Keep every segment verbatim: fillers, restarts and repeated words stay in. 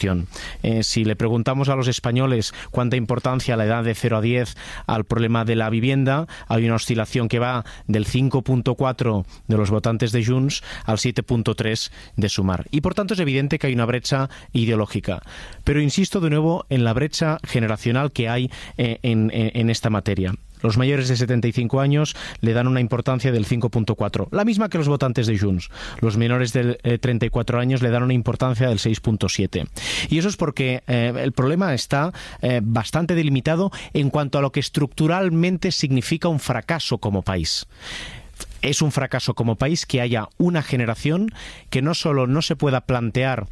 cuestión. Eh, si le preguntamos a los españoles cuánta importancia la edad de cero a diez al problema de la vivienda, hay una oscilación que va del cinco punto cuatro de los votantes de Junts al siete punto tres de Sumar. Y por tanto es evidente que hay una brecha ideológica. Pero insisto de nuevo en la brecha generacional que hay eh, en, en, en esta materia. Los mayores de setenta y cinco años le dan una importancia del cinco punto cuatro, la misma que los votantes de Junts. Los menores de eh, treinta y cuatro años le dan una importancia del seis punto siete. Y eso es porque eh, el problema está eh, bastante delimitado en cuanto a lo que estructuralmente significa un fracaso como país. Es un fracaso como país que haya una generación que no solo no se pueda plantear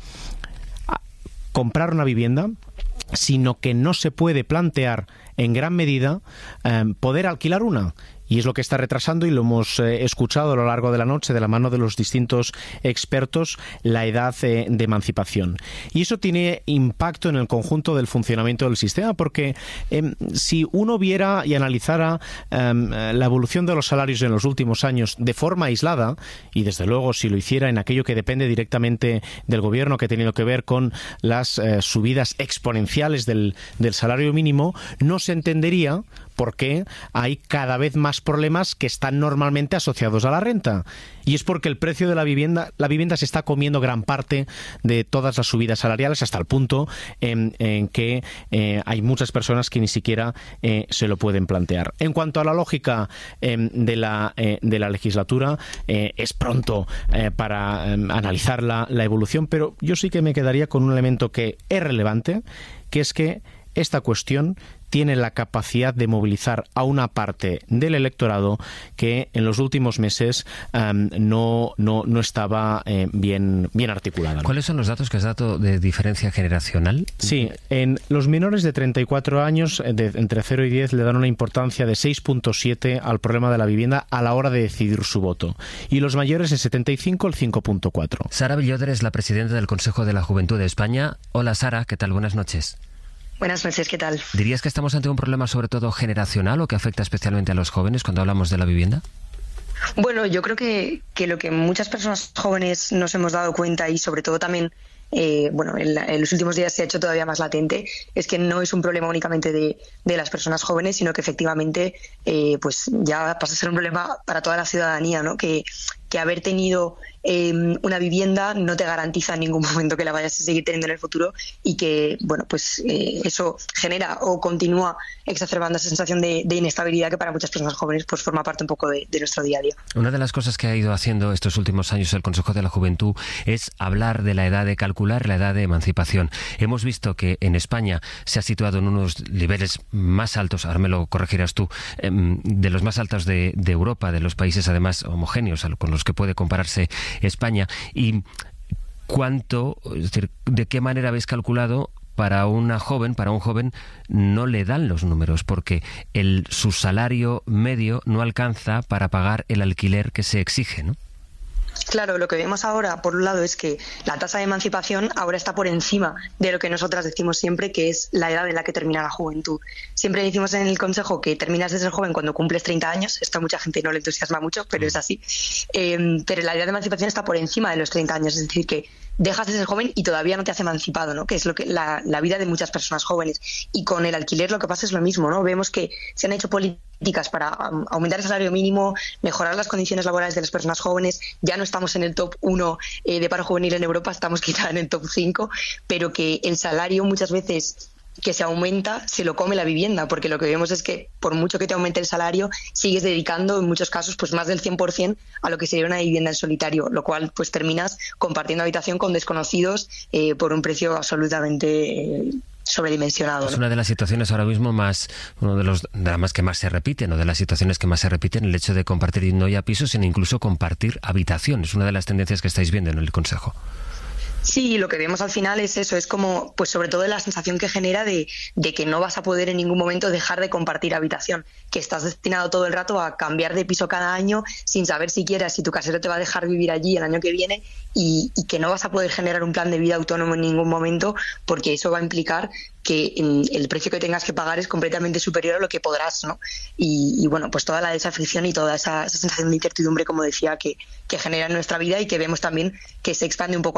comprar una vivienda, sino que no se puede plantear en gran medida eh, poder alquilar una. Y es lo que está retrasando, y lo hemos eh, escuchado a lo largo de la noche de la mano de los distintos expertos, la edad eh, de emancipación. Y eso tiene impacto en el conjunto del funcionamiento del sistema, porque eh, si uno viera y analizara eh, la evolución de los salarios en los últimos años de forma aislada, y desde luego si lo hiciera en aquello que depende directamente del gobierno, que ha tenido que ver con las eh, subidas exponenciales del, del salario mínimo, no se entendería por qué hay cada vez más problemas que están normalmente asociados a la renta. Y es porque el precio de la vivienda, la vivienda se está comiendo gran parte de todas las subidas salariales, hasta el punto en, en que eh, hay muchas personas que ni siquiera eh, se lo pueden plantear. En cuanto a la lógica eh, de, la, eh, de la legislatura, eh, es pronto eh, para eh, analizar la, la evolución, pero yo sí que me quedaría con un elemento que es relevante, que es que esta cuestión tiene la capacidad de movilizar a una parte del electorado que en los últimos meses um, no, no, no estaba eh, bien, bien articulada, ¿no? ¿Cuáles son los datos que has dado de diferencia generacional? Sí, en los menores de treinta y cuatro años, de, entre cero y diez, le dan una importancia de seis punto siete al problema de la vivienda a la hora de decidir su voto. Y los mayores de setenta y cinco, el cinco punto cuatro. Sara Villoder es la presidenta del Consejo de la Juventud de España. Hola Sara, ¿qué tal? Buenas noches. Buenas noches, ¿qué tal? ¿Dirías que estamos ante un problema sobre todo generacional o que afecta especialmente a los jóvenes cuando hablamos de la vivienda? Bueno, yo creo que, que lo que muchas personas jóvenes nos hemos dado cuenta, y sobre todo también eh, bueno, en, la, en los últimos días se ha hecho todavía más latente, es que no es un problema únicamente de, de las personas jóvenes, sino que efectivamente eh, pues ya pasa a ser un problema para toda la ciudadanía, ¿no? Que, que haber tenido eh, una vivienda no te garantiza en ningún momento que la vayas a seguir teniendo en el futuro, y que bueno pues eh, eso genera o continúa exacerbando esa sensación de, de inestabilidad que para muchas personas jóvenes pues forma parte un poco de, de nuestro día a día. Una de las cosas que ha ido haciendo estos últimos años el Consejo de la Juventud es hablar de la edad de calcular, la edad de emancipación. Hemos visto que en España se ha situado en unos niveles más altos, ahora me lo corregirás tú, de los más altos de, de Europa, de los países además homogéneos con los que puede compararse España. Y cuánto, es decir, ¿de qué manera habéis calculado? Para una joven, para un joven, no le dan los números porque el, su salario medio no alcanza para pagar el alquiler que se exige, ¿no? Claro, lo que vemos ahora, por un lado, es que la tasa de emancipación ahora está por encima de lo que nosotras decimos siempre, que es la edad en la que termina la juventud. Siempre decimos en el Consejo que terminas de ser joven cuando cumples treinta años. Esto a mucha gente no le entusiasma mucho, pero es así. Eh, pero la edad de emancipación está por encima de los treinta años, es decir, que dejas de ser joven y todavía no te has emancipado, ¿no? Que es lo que la, la vida de muchas personas jóvenes. Y con el alquiler lo que pasa es lo mismo, ¿no? Vemos que se han hecho políticas para um, aumentar el salario mínimo, mejorar las condiciones laborales de las personas jóvenes. Ya no estamos en el top uno eh, de paro juvenil en Europa, estamos quizá en el top cinco, pero que el salario muchas veces que se aumenta, se lo come la vivienda, porque lo que vemos es que por mucho que te aumente el salario, sigues dedicando en muchos casos pues más del cien por ciento a lo que sería una vivienda en solitario, lo cual pues terminas compartiendo habitación con desconocidos eh, por un precio absolutamente eh, sobredimensionado, ¿no? Es una de las situaciones ahora mismo más, uno de los dramas que más se repiten, o de las situaciones que más se repiten, el hecho de compartir no ya pisos, sino incluso compartir habitación. Es una de las tendencias que estáis viendo en el Consejo. Sí, lo que vemos al final es eso, es como, pues sobre todo la sensación que genera de, de que no vas a poder en ningún momento dejar de compartir habitación, que estás destinado todo el rato a cambiar de piso cada año sin saber siquiera si tu casero te va a dejar vivir allí el año que viene, y, y que no vas a poder generar un plan de vida autónomo en ningún momento, porque eso va a implicar que el precio que tengas que pagar es completamente superior a lo que podrás, ¿no? Y, y bueno, pues toda la desafección y toda esa, esa sensación de incertidumbre, como decía, que, que genera en nuestra vida, y que vemos también que se expande un poco al resto de,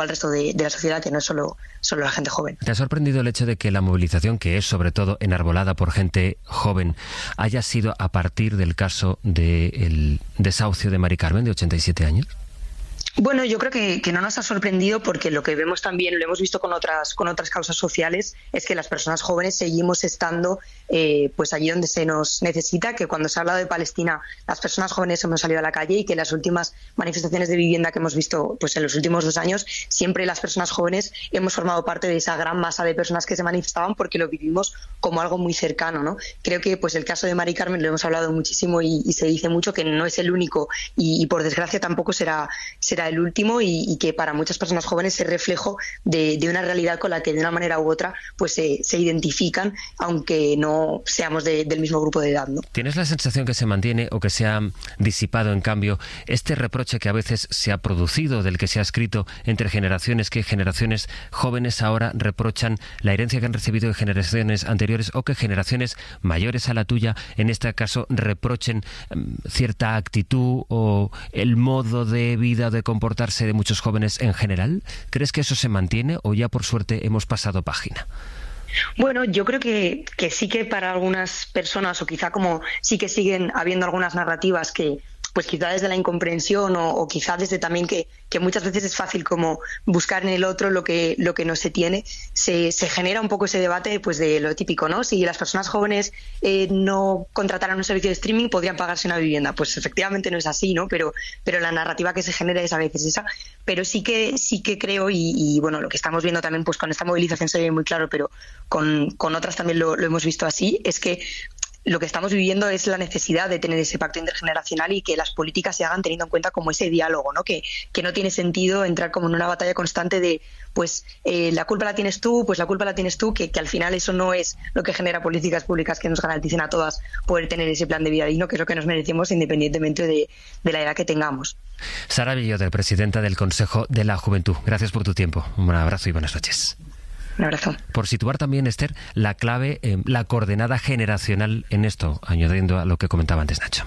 de, de la sociedad, que no es solo, solo la gente joven. ¿Te ha sorprendido el hecho de que la movilización, que es sobre todo enarbolada por gente joven, haya sido a partir del caso del desahucio de Mari Carmen, de ochenta y siete años? Bueno, yo creo que, que no nos ha sorprendido, porque lo que vemos también, lo hemos visto con otras con otras causas sociales, es que las personas jóvenes seguimos estando eh, pues allí donde se nos necesita, que cuando se ha hablado de Palestina las personas jóvenes hemos salido a la calle, y que las últimas manifestaciones de vivienda que hemos visto pues en los últimos dos años, siempre las personas jóvenes hemos formado parte de esa gran masa de personas que se manifestaban, porque lo vivimos como algo muy cercano, ¿no? Creo que pues el caso de Mari Carmen lo hemos hablado muchísimo, y, y se dice mucho que no es el único, y, y por desgracia tampoco será será el último, y, y que para muchas personas jóvenes es reflejo de, de una realidad con la que de una manera u otra pues se, se identifican, aunque no seamos de, del mismo grupo de edad, ¿no? ¿Tienes la sensación que se mantiene o que se ha disipado, en cambio, este reproche que a veces se ha producido, del que se ha escrito entre generaciones, que generaciones jóvenes ahora reprochan la herencia que han recibido de generaciones anteriores, o que generaciones mayores a la tuya, en este caso, reprochen um, cierta actitud o el modo de vida o de comportarse de muchos jóvenes en general? ¿Crees que eso se mantiene o ya por suerte hemos pasado página? Bueno, yo creo que, que sí que para algunas personas, o quizá como sí que siguen habiendo algunas narrativas que pues quizá desde la incomprensión, o, o quizá desde también que, que muchas veces es fácil como buscar en el otro lo que lo que no se tiene, se, se genera un poco ese debate pues de lo típico, ¿no? Si las personas jóvenes eh, no contrataran un servicio de streaming, podrían pagarse una vivienda. Pues efectivamente no es así, ¿no? Pero, pero la narrativa que se genera es a veces esa. Pero sí que sí que creo, y, y bueno, lo que estamos viendo también pues con esta movilización se ve muy claro, pero con, con otras también lo, lo hemos visto así, es que lo que estamos viviendo es la necesidad de tener ese pacto intergeneracional, y que las políticas se hagan teniendo en cuenta como ese diálogo, ¿no? Que, que no tiene sentido entrar como en una batalla constante de pues eh, la culpa la tienes tú, pues la culpa la tienes tú, que, que al final eso no es lo que genera políticas públicas que nos garanticen a todas poder tener ese plan de vida digno, que es lo que nos merecemos independientemente de, de la edad que tengamos. Sara Villota, presidenta del Consejo de la Juventud, gracias por tu tiempo. Un abrazo y buenas noches. Un abrazo. Por situar también, Esther, la clave, eh, la coordenada generacional en esto, añadiendo a lo que comentaba antes Nacho.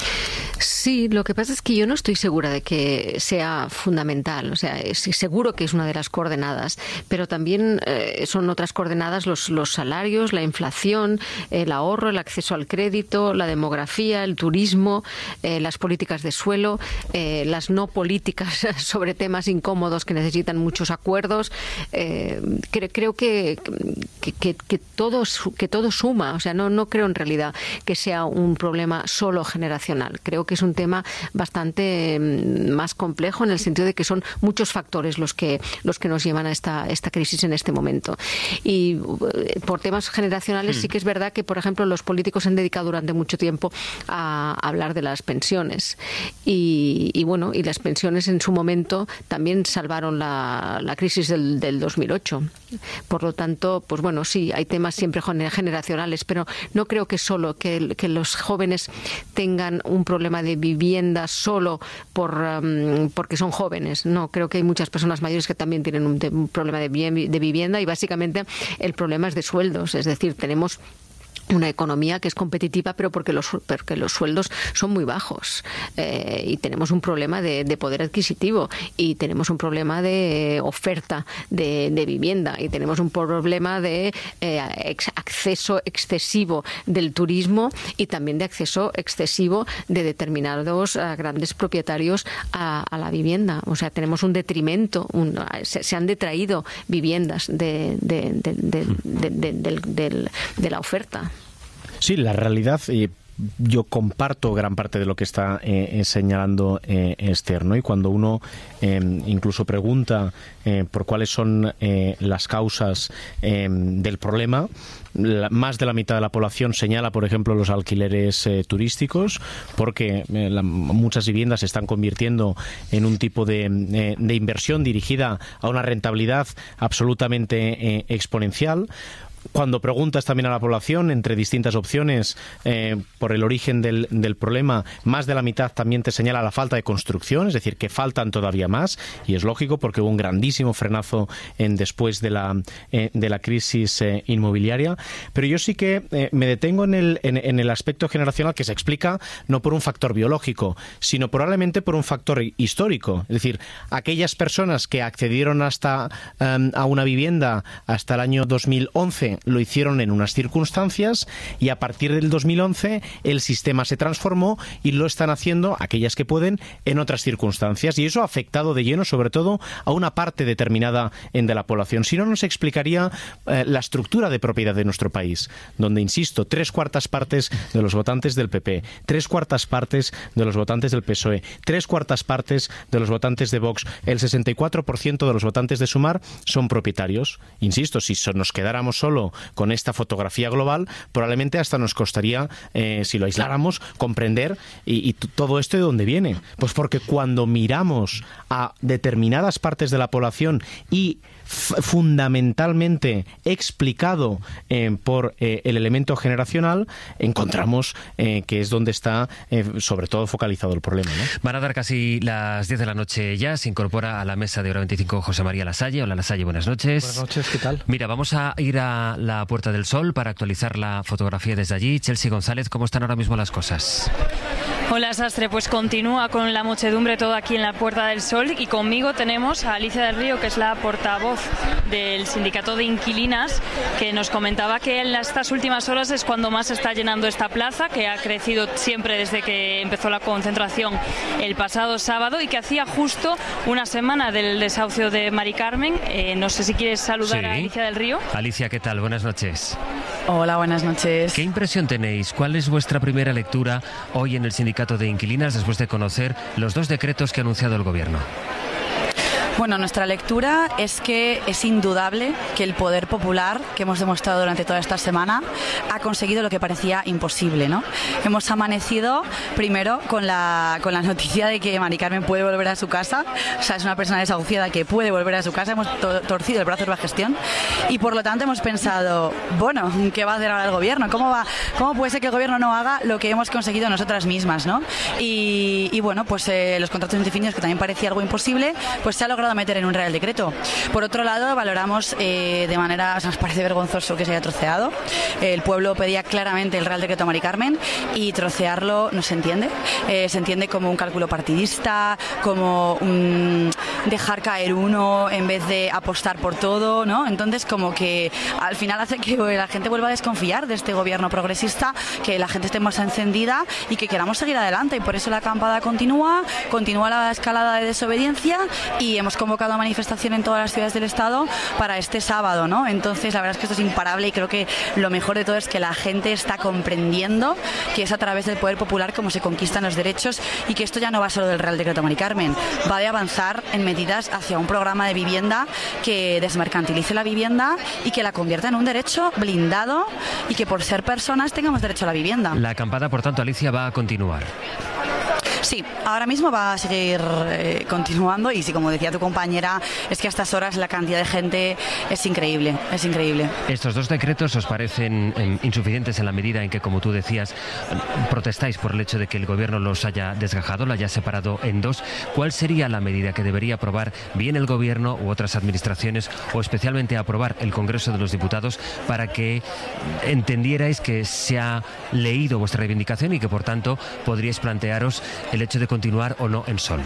Sí, lo que pasa es que yo no estoy segura de que sea fundamental. O sea, es, seguro que es una de las coordenadas, pero también eh, son otras coordenadas los, los salarios, la inflación, el ahorro, el acceso al crédito, la demografía, el turismo, eh, las políticas de suelo, eh, las no políticas sobre temas incómodos que necesitan muchos acuerdos. Eh, cre, creo que, que, que, que, todo, que todo suma. O sea, no, no creo en realidad que sea un problema solo generacional. Creo que es un tema bastante más complejo, en el sentido de que son muchos factores los que los que nos llevan a esta esta crisis en este momento. Y por temas generacionales, mm. sí que es verdad que, por ejemplo, los políticos se han dedicado durante mucho tiempo a hablar de las pensiones, y, y bueno, y las pensiones en su momento también salvaron la, la crisis del, del dos mil ocho. Por lo tanto, pues bueno, sí, hay temas siempre generacionales, pero no creo que solo que, que los jóvenes tengan un problema de vivienda solo por um, porque son jóvenes. No, creo que hay muchas personas mayores que también tienen un, de, un problema de, de vivienda, y básicamente el problema es de sueldos. Es decir, tenemos una economía que es competitiva, pero porque los, porque los sueldos son muy bajos, eh, y tenemos un problema de, de poder adquisitivo, y tenemos un problema de oferta de, de vivienda, y tenemos un problema de eh, ex, acceso excesivo del turismo, y también de acceso excesivo de determinados uh, grandes propietarios a, a la vivienda. O sea, tenemos un detrimento, un, se, se han detraído viviendas de, de, de, de, de, de, de, de, de la oferta. Sí, la realidad, eh, yo comparto gran parte de lo que está eh, señalando eh, Esther, ¿no? Y cuando uno eh, incluso pregunta eh, por cuáles son eh, las causas eh, del problema, la, más de la mitad de la población señala, por ejemplo, los alquileres eh, turísticos, porque eh, la, muchas viviendas se están convirtiendo en un tipo de, eh, de inversión dirigida a una rentabilidad absolutamente eh, exponencial. cuando preguntas también a la población entre distintas opciones eh, por el origen del, del problema, más de la mitad también te señala la falta de construcción, es decir, que faltan todavía más, y es lógico porque hubo un grandísimo frenazo en, después de la, eh, de la crisis eh, inmobiliaria. Pero yo sí que eh, me detengo en el, en, en el aspecto generacional, que se explica no por un factor biológico, sino probablemente por un factor histórico. Es decir, aquellas personas que accedieron hasta um, a una vivienda hasta el año dos mil once lo hicieron en unas circunstancias, y a partir del dos mil once el sistema se transformó y lo están haciendo aquellas que pueden en otras circunstancias, y eso ha afectado de lleno sobre todo a una parte determinada de la población. Si no, nos explicaría eh, la estructura de propiedad de nuestro país, donde, insisto, tres cuartas partes de los votantes del P P, tres cuartas partes de los votantes del P S O E, tres cuartas partes de los votantes de Vox, el sesenta y cuatro por ciento de los votantes de Sumar son propietarios. Insisto, si nos quedáramos solo con esta fotografía global, probablemente hasta nos costaría, eh, si lo aisláramos, comprender y, y todo esto de dónde viene. Pues porque cuando miramos a determinadas partes de la población y fundamentalmente explicado eh, por eh, el elemento generacional, encontramos eh, que es donde está eh, sobre todo focalizado el problema, ¿no? Van a dar casi las diez de la noche ya. Se incorpora a la mesa de Hora veinticinco José María Lasalle. Hola, Lasalle, buenas noches. Buenas noches, ¿qué tal? Mira, vamos a ir a la Puerta del Sol para actualizar la fotografía desde allí. Chelsea González, ¿cómo están ahora mismo las cosas? Hola, Sastre, pues continúa con la muchedumbre todo aquí en la Puerta del Sol, y conmigo tenemos a Alicia del Río, que es la portavoz del sindicato de inquilinas, que nos comentaba que en estas últimas horas es cuando más se está llenando esta plaza, que ha crecido siempre desde que empezó la concentración el pasado sábado, y que hacía justo una semana del desahucio de Mari Carmen. Eh, no sé si quieres saludar sí. a Alicia del Río. Alicia, ¿qué tal? Buenas noches. Hola, buenas noches. ¿Qué impresión tenéis? ¿Cuál es vuestra primera lectura hoy en el sindicato de inquilinas después de conocer los dos decretos que ha anunciado el Gobierno? Bueno, nuestra lectura es que es indudable que el poder popular que hemos demostrado durante toda esta semana ha conseguido lo que parecía imposible, ¿no? Hemos amanecido primero con la, con la noticia de que Mari Carmen puede volver a su casa, o sea, es una persona desahuciada que puede volver a su casa, hemos to torcido el brazo de la gestión, y por lo tanto hemos pensado, bueno, ¿qué va a hacer ahora el Gobierno? ¿Cómo, va, cómo puede ser que el Gobierno no haga lo que hemos conseguido nosotras mismas, ¿no? Y, y bueno, pues eh, los contratos indefinidos, que también parecía algo imposible, pues se ha logrado a meter en un Real Decreto. Por otro lado, valoramos eh, de manera, o sea, nos parece vergonzoso que se haya troceado. El pueblo pedía claramente el Real Decreto a Mari Carmen, y trocearlo no se entiende. Eh, se entiende como un cálculo partidista, como un dejar caer uno en vez de apostar por todo, ¿no? Entonces, como que al final hace que la gente vuelva a desconfiar de este gobierno progresista, que la gente esté más encendida y que queramos seguir adelante, y por eso la acampada continúa, continúa la escalada de desobediencia, y hemos convocado manifestación en todas las ciudades del Estado para este sábado, ¿no? Entonces, la verdad es que esto es imparable, y creo que lo mejor de todo es que la gente está comprendiendo que es a través del poder popular como se conquistan los derechos, y que esto ya no va solo del Real Decreto Mari Carmen, va de avanzar en medidas hacia un programa de vivienda que desmercantilice la vivienda y que la convierta en un derecho blindado, y que por ser personas tengamos derecho a la vivienda. La acampada, por tanto, Alicia, va a continuar. Sí, ahora mismo va a seguir eh, continuando, y sí, como decía tu compañera, es que a estas horas la cantidad de gente es increíble, es increíble. ¿Estos dos decretos os parecen eh, insuficientes en la medida en que, como tú decías, protestáis por el hecho de que el Gobierno los haya desgajado, lo haya separado en dos? ¿Cuál sería la medida que debería aprobar bien el Gobierno u otras administraciones, o especialmente aprobar el Congreso de los Diputados, para que entendierais que se ha leído vuestra reivindicación y que, por tanto, podríais plantearos el hecho de continuar o no en Sol?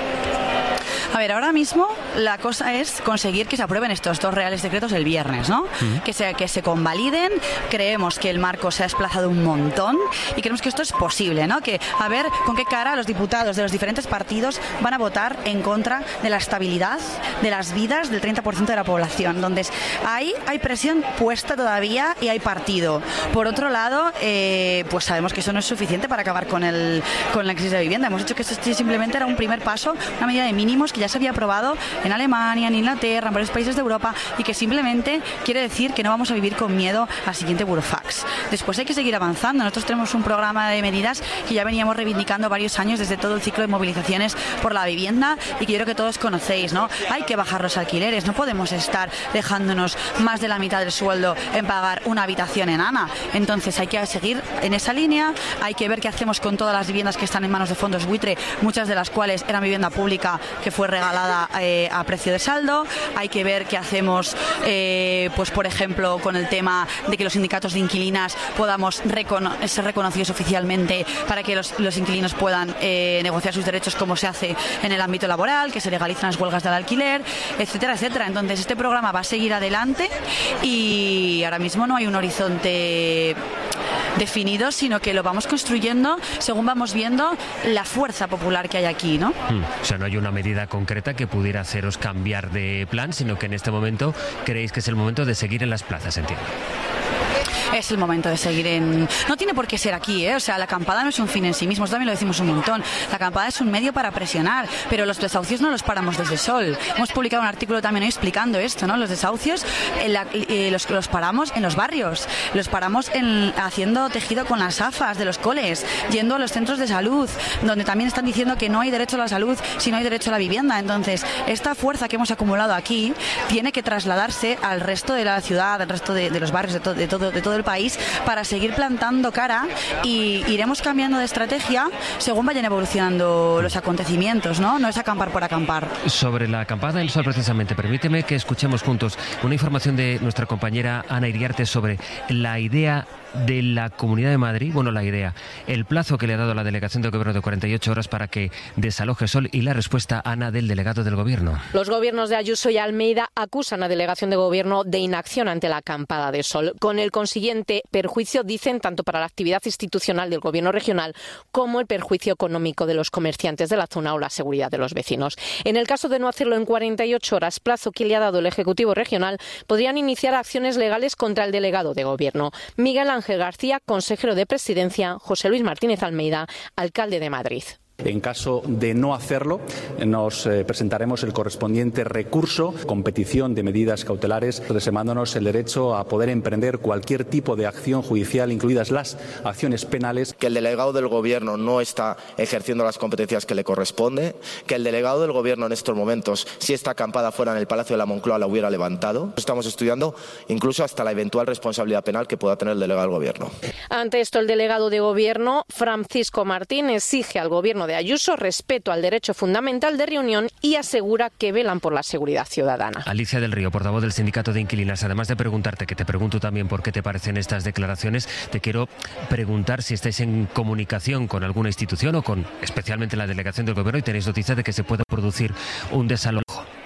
A ver, ahora mismo la cosa es conseguir que se aprueben estos dos reales decretos el viernes, ¿no? Uh-huh. Que se, que se convaliden. Creemos que el marco se ha desplazado un montón, y creemos que esto es posible, ¿no? Que a ver con qué cara los diputados de los diferentes partidos van a votar en contra de la estabilidad de las vidas del treinta por ciento de la población, donde hay, hay presión puesta todavía y hay partido. Por otro lado, eh, pues sabemos que eso no es suficiente para acabar con, el, con la crisis de vivienda. Hemos dicho que esto simplemente era un primer paso, una medida de mínimos que ya se había aprobado en Alemania, en Inglaterra, en varios países de Europa, y que simplemente quiere decir que no vamos a vivir con miedo al siguiente burofax. Después hay que seguir avanzando. Nosotros tenemos un programa de medidas que ya veníamos reivindicando varios años desde todo el ciclo de movilizaciones por la vivienda y que yo creo que todos conocéis, ¿no? Hay que bajar los alquileres, no podemos estar dejándonos más de la mitad del sueldo en pagar una habitación enana. Entonces hay que seguir en esa línea, hay que ver qué hacemos con todas las viviendas que están en manos de fondos buitre, muchas de las cuales eran vivienda pública que fue regalada eh, a precio de saldo. Hay que ver qué hacemos, eh, pues por ejemplo, con el tema de que los sindicatos de inquilinas podamos recono- ser reconocidos oficialmente para que los, los inquilinos puedan eh, negociar sus derechos como se hace en el ámbito laboral, que se legalicen las huelgas del alquiler, etcétera, etcétera. Entonces este programa va a seguir adelante y ahora mismo no hay un horizonte definido, sino que lo vamos construyendo según vamos viendo la fuerza popular que hay aquí, ¿no? Hmm. O sea, no hay una medida concreta que pudiera haceros cambiar de plan, sino que en este momento creéis que es el momento de seguir en las plazas, entiendo. Es el momento de seguir en... No tiene por qué ser aquí, ¿eh? O sea, la acampada no es un fin en sí mismo, eso también lo decimos un montón. La acampada es un medio para presionar, pero los desahucios no los paramos desde Sol. Hemos publicado un artículo también hoy explicando esto, ¿no? Los desahucios eh, la, eh, los, los paramos en los barrios, los paramos en, haciendo tejido con las afas de los coles, yendo a los centros de salud, donde también están diciendo que no hay derecho a la salud si no hay derecho a la vivienda. Entonces, esta fuerza que hemos acumulado aquí tiene que trasladarse al resto de la ciudad, al resto de, de los barrios, de, to, de, todo, de todo el país, para seguir plantando cara, y iremos cambiando de estrategia según vayan evolucionando los acontecimientos, ¿no? No es acampar por acampar. Sobre la acampada del Sol, precisamente, permíteme que escuchemos juntos una información de nuestra compañera Ana Iriarte sobre la idea de la Comunidad de Madrid, bueno, la idea, el plazo que le ha dado la delegación del Gobierno de cuarenta y ocho horas para que desaloje Sol, y la respuesta, Ana, del delegado del Gobierno. Los gobiernos de Ayuso y Almeida acusan a delegación de Gobierno de inacción ante la acampada de Sol, con el consiguiente perjuicio, dicen, tanto para la actividad institucional del Gobierno regional como el perjuicio económico de los comerciantes de la zona o la seguridad de los vecinos. En el caso de no hacerlo en cuarenta y ocho horas, plazo que le ha dado el Ejecutivo regional, podrían iniciar acciones legales contra el delegado de Gobierno. Miguel Ángel García, consejero de Presidencia; José Luis Martínez Almeida, alcalde de Madrid. En caso de no hacerlo, nos eh, presentaremos el correspondiente recurso con petición de medidas cautelares, reservándonos el derecho a poder emprender cualquier tipo de acción judicial, incluidas las acciones penales. Que el delegado del Gobierno no está ejerciendo las competencias que le corresponde, que el delegado del Gobierno en estos momentos, si esta acampada fuera en el Palacio de la Moncloa, la hubiera levantado. Estamos estudiando incluso hasta la eventual responsabilidad penal que pueda tener el delegado del Gobierno. Ante esto, el delegado de Gobierno, Francisco Martín, exige al Gobierno de Ayuso respeto al derecho fundamental de reunión y asegura que velan por la seguridad ciudadana. Alicia del Río, portavoz del Sindicato de Inquilinas, además de preguntarte, que te pregunto también por qué te parecen estas declaraciones, te quiero preguntar si estáis en comunicación con alguna institución o con especialmente la delegación del Gobierno y tenéis noticia de que se pueda producir un desalojo.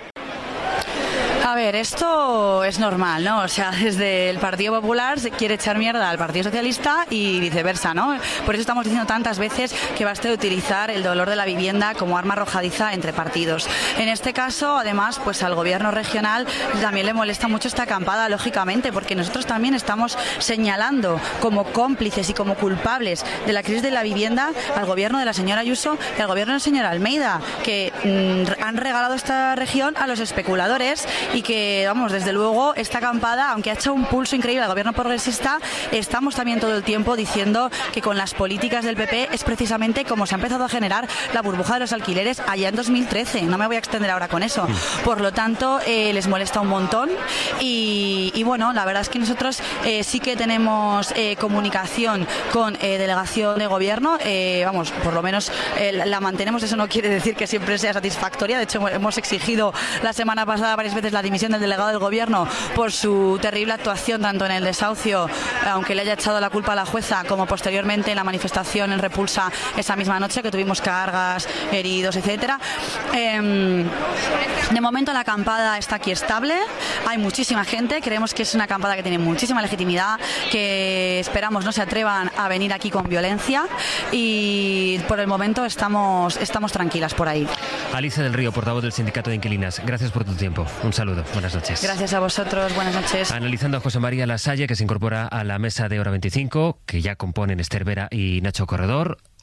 A ver, esto es normal, ¿no? O sea, desde el Partido Popular se quiere echar mierda al Partido Socialista y viceversa, ¿no? Por eso estamos diciendo tantas veces que basta de utilizar el dolor de la vivienda como arma arrojadiza entre partidos. En este caso, además, pues al Gobierno regional también le molesta mucho esta acampada, lógicamente, porque nosotros también estamos señalando como cómplices y como culpables de la crisis de la vivienda al Gobierno de la señora Ayuso y al Gobierno del señor Almeida, que mmm, han regalado esta región a los especuladores. Y que, vamos, desde luego, esta acampada, aunque ha hecho un pulso increíble al Gobierno progresista, estamos también todo el tiempo diciendo que con las políticas del P P es precisamente como se ha empezado a generar la burbuja de los alquileres allá en dos mil trece. No me voy a extender ahora con eso. Por lo tanto, eh, les molesta un montón y, y bueno, la verdad es que nosotros eh, sí que tenemos eh, comunicación con eh, delegación de Gobierno, eh, vamos, por lo menos eh, la mantenemos. Eso no quiere decir que siempre sea satisfactoria. De hecho, hemos exigido la semana pasada varias veces la dimisión del delegado del Gobierno por su terrible actuación tanto en el desahucio, aunque le haya echado la culpa a la jueza, como posteriormente en la manifestación en Repulsa esa misma noche, que tuvimos cargas, heridos, etcétera. Eh, de momento la acampada está aquí estable, hay muchísima gente, creemos que es una acampada que tiene muchísima legitimidad, que esperamos no se atrevan a venir aquí con violencia y por el momento estamos, estamos tranquilas por ahí. Alicia del Río, portavoz del Sindicato de Inquilinas, gracias por tu tiempo. Un saludo. Buenas noches. Gracias a vosotros. Buenas noches. Analizando a José María Lasalle, que se incorpora a la mesa de Hora veinticinco, que ya componen Esther Vera y Nacho Corredor.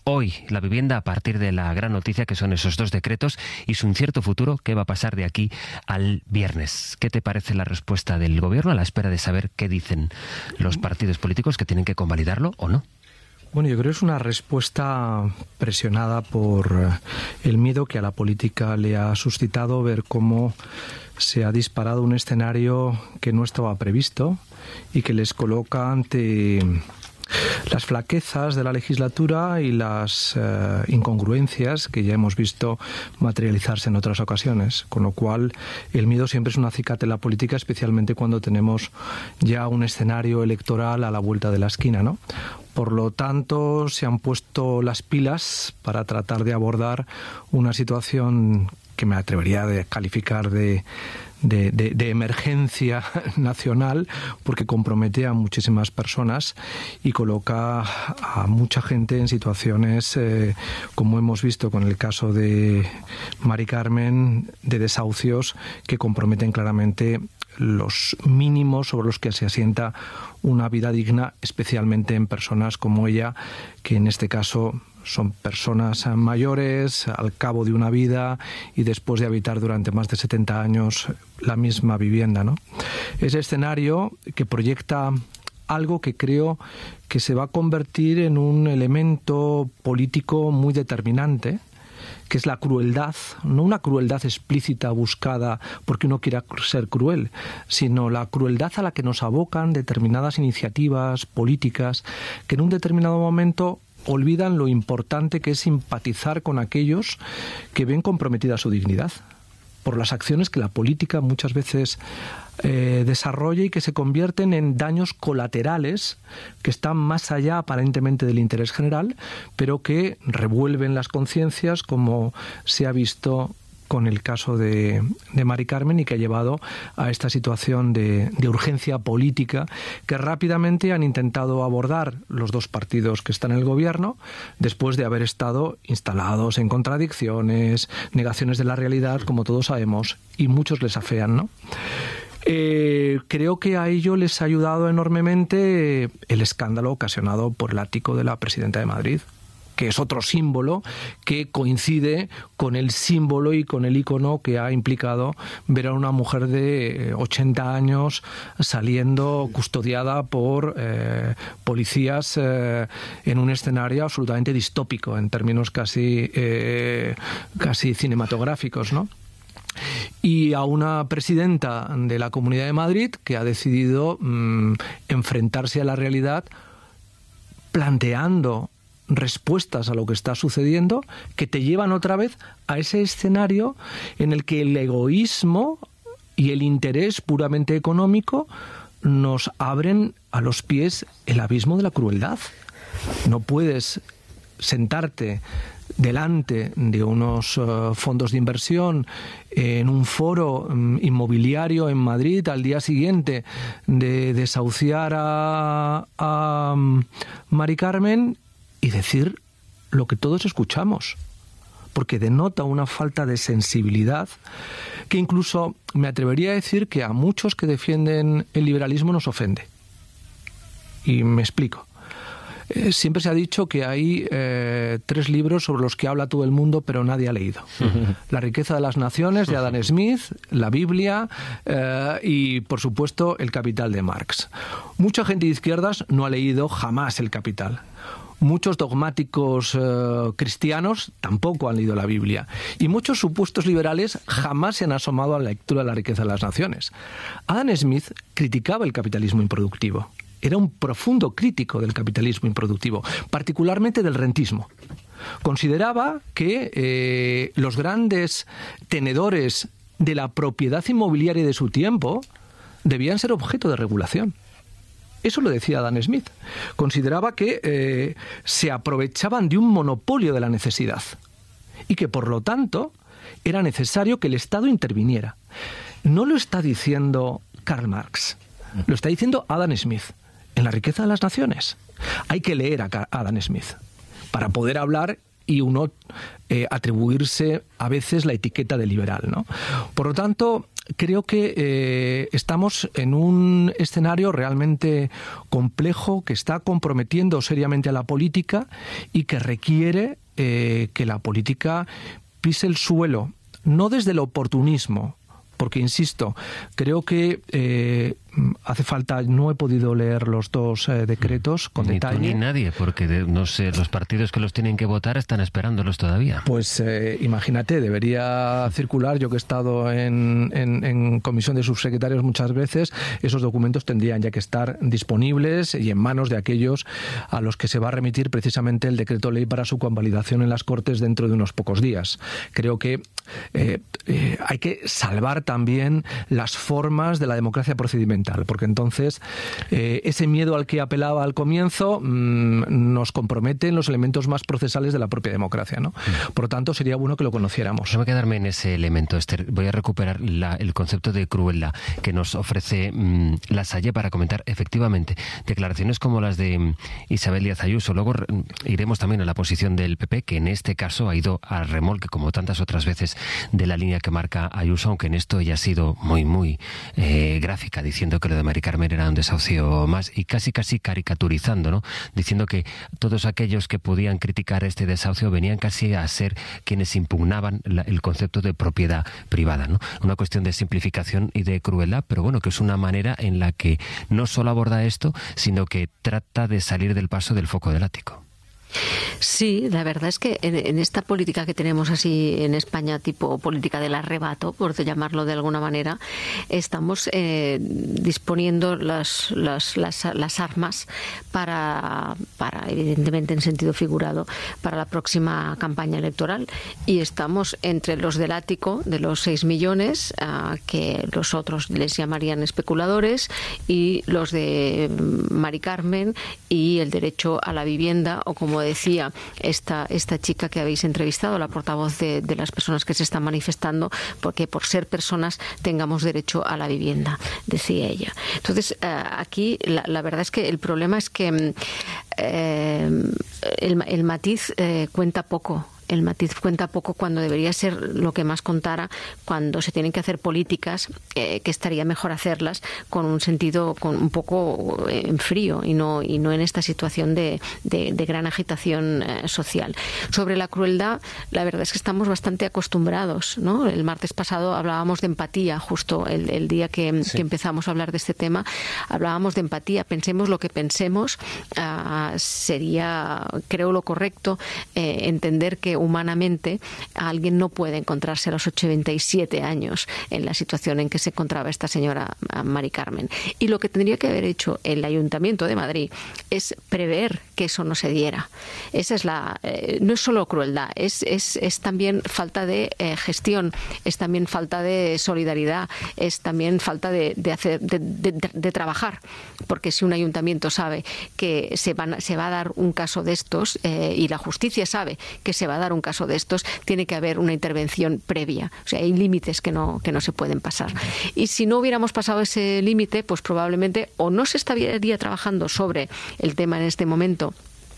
hoy la vivienda a partir de la gran noticia que son esos dos decretos y su incierto futuro, qué va a pasar de aquí al viernes. ¿Qué te parece la respuesta del Gobierno a la espera de saber qué dicen los partidos políticos que tienen que convalidarlo o no? Bueno, yo creo que es una respuesta presionada por el miedo que a la política le ha suscitado ver cómo se ha disparado un escenario que no estaba previsto y que les coloca ante las flaquezas de la legislatura y las eh, incongruencias que ya hemos visto materializarse en otras ocasiones, con lo cual el miedo siempre es un acicate en la política, especialmente cuando tenemos ya un escenario electoral a la vuelta de la esquina, ¿no? Por lo tanto, se han puesto las pilas para tratar de abordar una situación que me atrevería a calificar de De, de, de emergencia nacional, porque compromete a muchísimas personas y coloca a mucha gente en situaciones, eh, como hemos visto con el caso de Mari Carmen, de desahucios que comprometen claramente los mínimos sobre los que se asienta una vida digna, especialmente en personas como ella, que en este caso son personas mayores al cabo de una vida y después de habitar durante más de setenta años la misma vivienda, ¿no? Ese escenario que proyecta algo que creo que se va a convertir en un elemento político muy determinante, que es la crueldad, no una crueldad explícita buscada porque uno quiera ser cruel, sino la crueldad a la que nos abocan determinadas iniciativas políticas que en un determinado momento olvidan lo importante que es simpatizar con aquellos que ven comprometida su dignidad por las acciones que la política muchas veces eh, desarrolla y que se convierten en daños colaterales que están más allá aparentemente del interés general, pero que revuelven las conciencias, como se ha visto con el caso de, de Mari Carmen, y que ha llevado a esta situación de, de urgencia política que rápidamente han intentado abordar los dos partidos que están en el gobierno, después de haber estado instalados en contradicciones, negaciones de la realidad, como todos sabemos, y muchos les afean, ¿no? Eh, creo que a ello les ha ayudado enormemente el escándalo ocasionado por el ático de la presidenta de Madrid, que es otro símbolo que coincide con el símbolo y con el icono que ha implicado ver a una mujer de ochenta años saliendo custodiada por eh, policías eh, en un escenario absolutamente distópico en términos casi, eh, casi cinematográficos, ¿no? Y a una presidenta de la Comunidad de Madrid que ha decidido mmm, enfrentarse a la realidad planteando respuestas a lo que está sucediendo que te llevan otra vez a ese escenario en el que el egoísmo y el interés puramente económico nos abren a los pies el abismo de la crueldad. No puedes sentarte delante de unos uh, fondos de inversión en un foro um, inmobiliario en Madrid al día siguiente de desahuciar a, a um, Mari Carmen y decir lo que todos escuchamos, porque denota una falta de sensibilidad que incluso me atrevería a decir que a muchos que defienden el liberalismo nos ofende. Y me explico. Eh, siempre se ha dicho que hay eh, tres libros sobre los que habla todo el mundo, pero nadie ha leído. La riqueza de las naciones, de Adam Smith, la Biblia eh, y, por supuesto, El Capital de Marx. Mucha gente de izquierdas no ha leído jamás El Capital. Muchos dogmáticos eh, cristianos tampoco han leído la Biblia. Y muchos supuestos liberales jamás se han asomado a la lectura de La riqueza de las naciones. Adam Smith criticaba el capitalismo improductivo. Era un profundo crítico del capitalismo improductivo, particularmente del rentismo. Consideraba que eh, los grandes tenedores de la propiedad inmobiliaria de su tiempo debían ser objeto de regulación. Eso lo decía Adam Smith. Consideraba que eh, se aprovechaban de un monopolio de la necesidad y que, por lo tanto, era necesario que el Estado interviniera. No lo está diciendo Karl Marx, lo está diciendo Adam Smith en La riqueza de las naciones. Hay que leer a Adam Smith para poder hablar y uno eh, atribuirse a veces la etiqueta de liberal, ¿no? Por lo tanto, creo que eh, estamos en un escenario realmente complejo que está comprometiendo seriamente a la política y que requiere eh, que la política pise el suelo, no desde el oportunismo, porque, insisto, creo que eh, hace falta, no he podido leer los dos eh, decretos con ni detalle. Tú ni nadie, porque de, no sé, los partidos que los tienen que votar están esperándolos todavía. Pues eh, imagínate, debería circular, yo que he estado en, en, en comisión de subsecretarios muchas veces, esos documentos tendrían ya que estar disponibles y en manos de aquellos a los que se va a remitir precisamente el decreto ley para su convalidación en las Cortes dentro de unos pocos días. Creo que eh, eh, hay que salvar también las formas de la democracia procedimental, porque entonces eh, ese miedo al que apelaba al comienzo mmm, nos compromete en los elementos más procesales de la propia democracia, ¿no? Mm. Por lo tanto, sería bueno que lo conociéramos. Déjame quedarme en ese elemento, Esther. Voy a recuperar la, el concepto de crueldad que nos ofrece mmm, La Salle para comentar efectivamente declaraciones como las de mmm, Isabel Díaz Ayuso. Luego mmm, iremos también a la posición del P P, que en este caso ha ido a remolque, como tantas otras veces, de la línea que marca Ayuso, aunque en esto ella ha sido muy, muy eh, gráfica, diciendo que lo de Mari Carmen era un desahucio más y casi, casi caricaturizando, ¿no? Diciendo que todos aquellos que podían criticar este desahucio venían casi a ser quienes impugnaban la, el concepto de propiedad privada, ¿no? Una cuestión de simplificación y de crueldad, pero bueno, que es una manera en la que no solo aborda esto, sino que trata de salir del paso del foco del ático. Sí, la verdad es que en, en esta política que tenemos así en España, tipo política del arrebato, por llamarlo de alguna manera, estamos eh, disponiendo las, las, las, las armas para, para, evidentemente en sentido figurado, para la próxima campaña electoral. Y estamos entre los del ático, de los seis millones, uh, que los otros les llamarían especuladores, y los de Mari Carmen y el derecho a la vivienda, o como decía esta, esta chica que habéis entrevistado, la portavoz de, de las personas que se están manifestando, porque por ser personas tengamos derecho a la vivienda, decía ella. Entonces, eh, aquí la, la verdad es que el problema es que eh, el, el matiz eh, cuenta poco. El matiz cuenta poco cuando debería ser lo que más contara cuando se tienen que hacer políticas, eh, que estaría mejor hacerlas con un sentido con un poco en frío y no y no en esta situación de, de, de gran agitación eh, social. Sobre la crueldad, la verdad es que estamos bastante acostumbrados, ¿no? El martes pasado hablábamos de empatía, justo el, el día que, sí. que empezamos a hablar de este tema, hablábamos de empatía. Pensemos lo que pensemos, uh, sería, creo, lo correcto eh, entender que humanamente alguien no puede encontrarse a los ochenta y siete años en la situación en que se encontraba esta señora Mari Carmen. Y lo que tendría que haber hecho el Ayuntamiento de Madrid es prever que eso no se diera. Esa es la, eh, no es solo crueldad, es, es, es también falta de eh, gestión, es también falta de solidaridad, es también falta de, de, hacer, de, de, de trabajar. Porque si un ayuntamiento sabe que se, van, se va a dar un caso de estos eh, y la justicia sabe que se va a dar un caso de estos, tiene que haber una intervención previa. O sea, hay límites que no, que no se pueden pasar. Y si no hubiéramos pasado ese límite, pues probablemente o no se estaría trabajando sobre el tema en este momento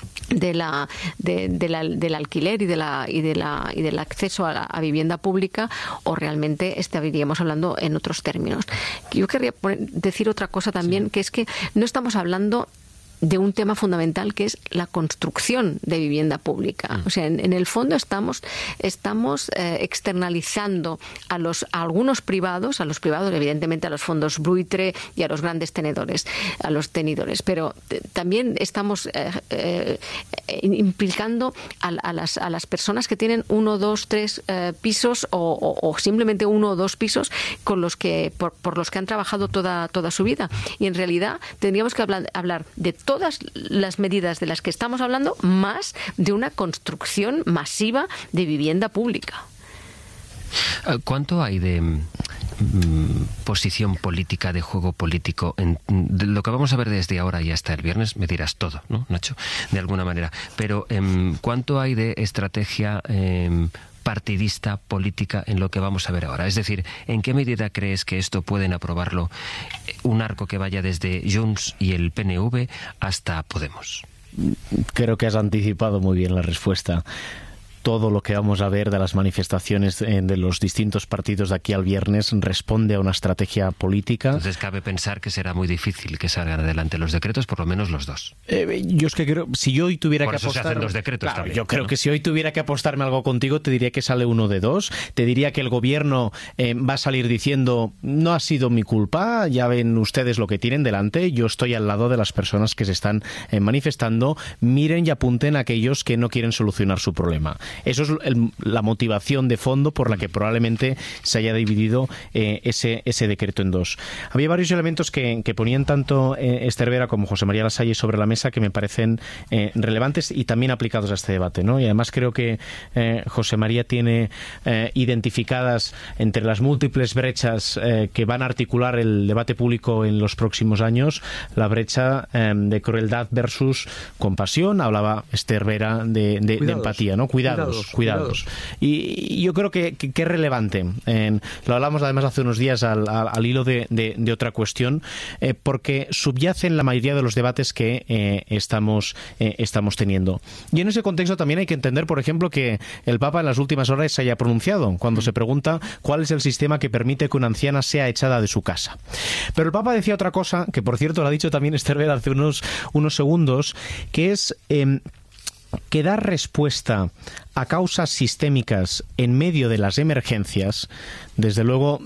de la, de, de la, del alquiler y de la y de la y del acceso a, la, a vivienda pública, o realmente estaríamos hablando en otros términos. Yo querría poner, decir otra cosa también, sí. que es que no estamos hablando de un tema fundamental, que es la construcción de vivienda pública. O sea, en, en el fondo estamos estamos eh, externalizando a los a algunos privados, a los privados, evidentemente a los fondos buitre y a los grandes tenedores, a los tenidores, pero t- también estamos eh, eh, implicando a, a las a las personas que tienen uno, dos, tres eh, pisos o, o, o simplemente uno o dos pisos con los que por, por los que han trabajado toda toda su vida. Y en realidad tendríamos que hablar, hablar de todas las medidas de las que estamos hablando, más de una construcción masiva de vivienda pública. ¿Cuánto hay de mm, posición política, de juego político? En, de lo que vamos a ver desde ahora y hasta el viernes, me dirás todo, ¿no, Nacho? De alguna manera. Pero eh, ¿cuánto hay de estrategia eh, partidista, política, en lo que vamos a ver ahora? Es decir, ¿en qué medida crees que esto pueden aprobarlo un arco que vaya desde Junts y el P N V hasta Podemos? Creo que has anticipado muy bien la respuesta. todo lo que vamos a ver de las manifestaciones de los distintos partidos de aquí al viernes responde a una estrategia política. Entonces cabe pensar que será muy difícil que salgan adelante los decretos, por lo menos los dos. Eh, yo es que creo, si yo hoy tuviera por que eso apostar... se hacen los decretos claro, también, yo creo ¿no? que si hoy tuviera que apostarme algo contigo, te diría que sale uno de dos. Te diría que el gobierno eh, va a salir diciendo, no ha sido mi culpa, ya ven ustedes lo que tienen delante, yo estoy al lado de las personas que se están eh, manifestando, miren y apunten a aquellos que no quieren solucionar su problema. Eso es el, la motivación de fondo por la que probablemente se haya dividido eh, ese, ese decreto en dos. Había varios elementos que, que ponían tanto eh, Esther Vera como José María Lasalle sobre la mesa que me parecen eh, relevantes y también aplicados a este debate, ¿no? Y además creo que eh, José María tiene eh, identificadas entre las múltiples brechas eh, que van a articular el debate público en los próximos años, la brecha eh, de crueldad versus compasión. Hablaba Esther Vera de, de, de empatía, ¿no? Cuidados, cuidados. cuidados. Y, y yo creo que, que, que es relevante. Eh, lo hablamos además hace unos días al, al, al hilo de, de, de otra cuestión, eh, porque subyace en la mayoría de los debates que eh, estamos, eh, estamos teniendo. Y en ese contexto también hay que entender, por ejemplo, que el Papa en las últimas horas se haya pronunciado cuando se pregunta cuál es el sistema que permite que una anciana sea echada de su casa. Pero el Papa decía otra cosa, que por cierto lo ha dicho también Esther Vera hace unos, unos segundos, que es... Eh, que dar respuesta a causas sistémicas en medio de las emergencias, desde luego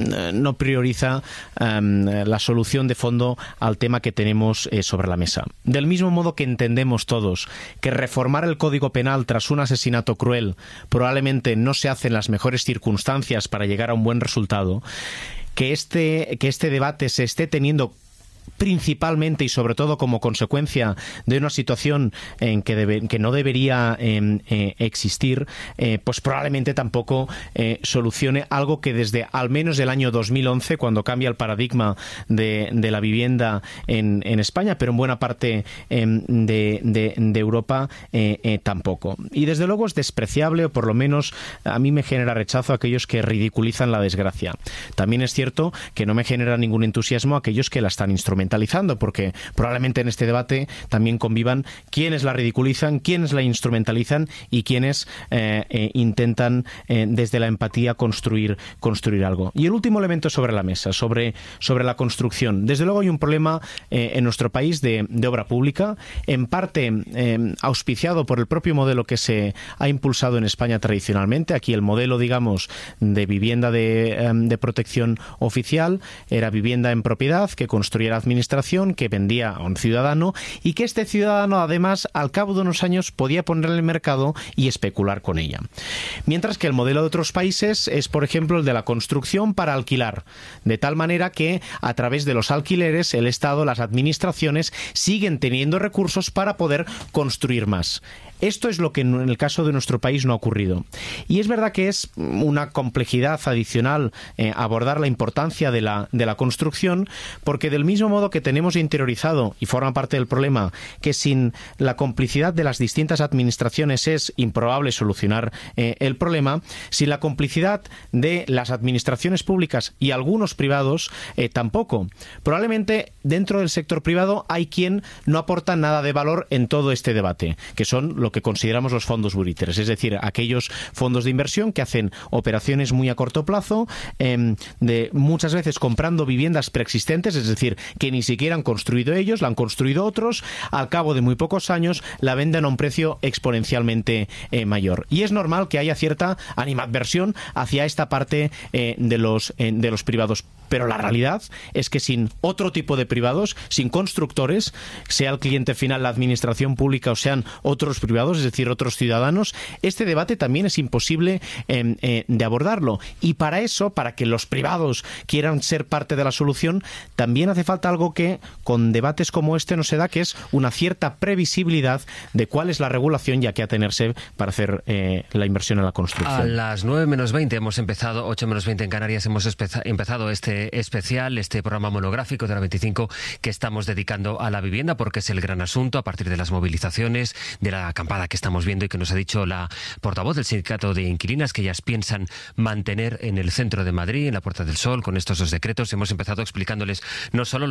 no prioriza um, la solución de fondo al tema que tenemos eh, sobre la mesa. Del mismo modo que entendemos todos que reformar el Código Penal tras un asesinato cruel probablemente no se hace en las mejores circunstancias para llegar a un buen resultado, que este, que este debate se esté teniendo principalmente y sobre todo como consecuencia de una situación en que, debe, que no debería eh, eh, existir, eh, pues probablemente tampoco eh, solucione algo que desde al menos el año dos mil once, cuando cambia el paradigma de, de la vivienda en, en España, pero en buena parte eh, de, de, de Europa eh, eh, tampoco. Y desde luego es despreciable, o por lo menos a mí me genera rechazo aquellos que ridiculizan la desgracia. También es cierto que no me genera ningún entusiasmo aquellos que la están instrumentando, porque probablemente en este debate también convivan quienes la ridiculizan, quienes la instrumentalizan y quienes eh, eh, intentan eh, desde la empatía construir, construir algo. Y el último elemento sobre la mesa, sobre, sobre la construcción. Desde luego hay un problema eh, en nuestro país de, de obra pública, en parte eh, auspiciado por el propio modelo que se ha impulsado en España tradicionalmente. Aquí el modelo, digamos, de vivienda de, eh, de protección oficial era vivienda en propiedad que construyera administración, que vendía a un ciudadano y que este ciudadano además al cabo de unos años podía poner en el mercado y especular con ella. Mientras que el modelo de otros países es, por ejemplo, el de la construcción para alquilar, de tal manera que a través de los alquileres el Estado, las administraciones siguen teniendo recursos para poder construir más. Esto es lo que en el caso de nuestro país no ha ocurrido. Y es verdad que es una complejidad adicional eh, abordar la importancia de la, de la construcción, porque del mismo modo que tenemos interiorizado, y forma parte del problema, que sin la complicidad de las distintas administraciones es improbable solucionar eh, el problema, sin la complicidad de las administraciones públicas y algunos privados eh, tampoco. Probablemente dentro del sector privado hay quien no aporta nada de valor en todo este debate, que son los lo que consideramos los fondos buitres, es decir, aquellos fondos de inversión que hacen operaciones muy a corto plazo, eh, de muchas veces comprando viviendas preexistentes, es decir, que ni siquiera han construido ellos, la han construido otros, al cabo de muy pocos años la venden a un precio exponencialmente eh, mayor. Y es normal que haya cierta animadversión hacia esta parte eh, de los, eh, de los privados. Pero la realidad es que sin otro tipo de privados, sin constructores, sea el cliente final la administración pública o sean otros privados, es decir, otros ciudadanos, este debate también es imposible eh, eh, de abordarlo. Y para eso, para que los privados quieran ser parte de la solución, también hace falta algo que con debates como este no se da, que es una cierta previsibilidad de cuál es la regulación y a qué atenerse para hacer eh, la inversión en la construcción. A las nueve menos veinte hemos empezado, ocho menos veinte en Canarias, hemos empezado este especial, este programa monográfico de la veinticinco que estamos dedicando a la vivienda, porque es el gran asunto a partir de las movilizaciones, de la acampada que estamos viendo y que nos ha dicho la portavoz del Sindicato de Inquilinas, que ellas piensan mantener en el centro de Madrid, en la Puerta del Sol, con estos dos decretos. Hemos empezado explicándoles no solo los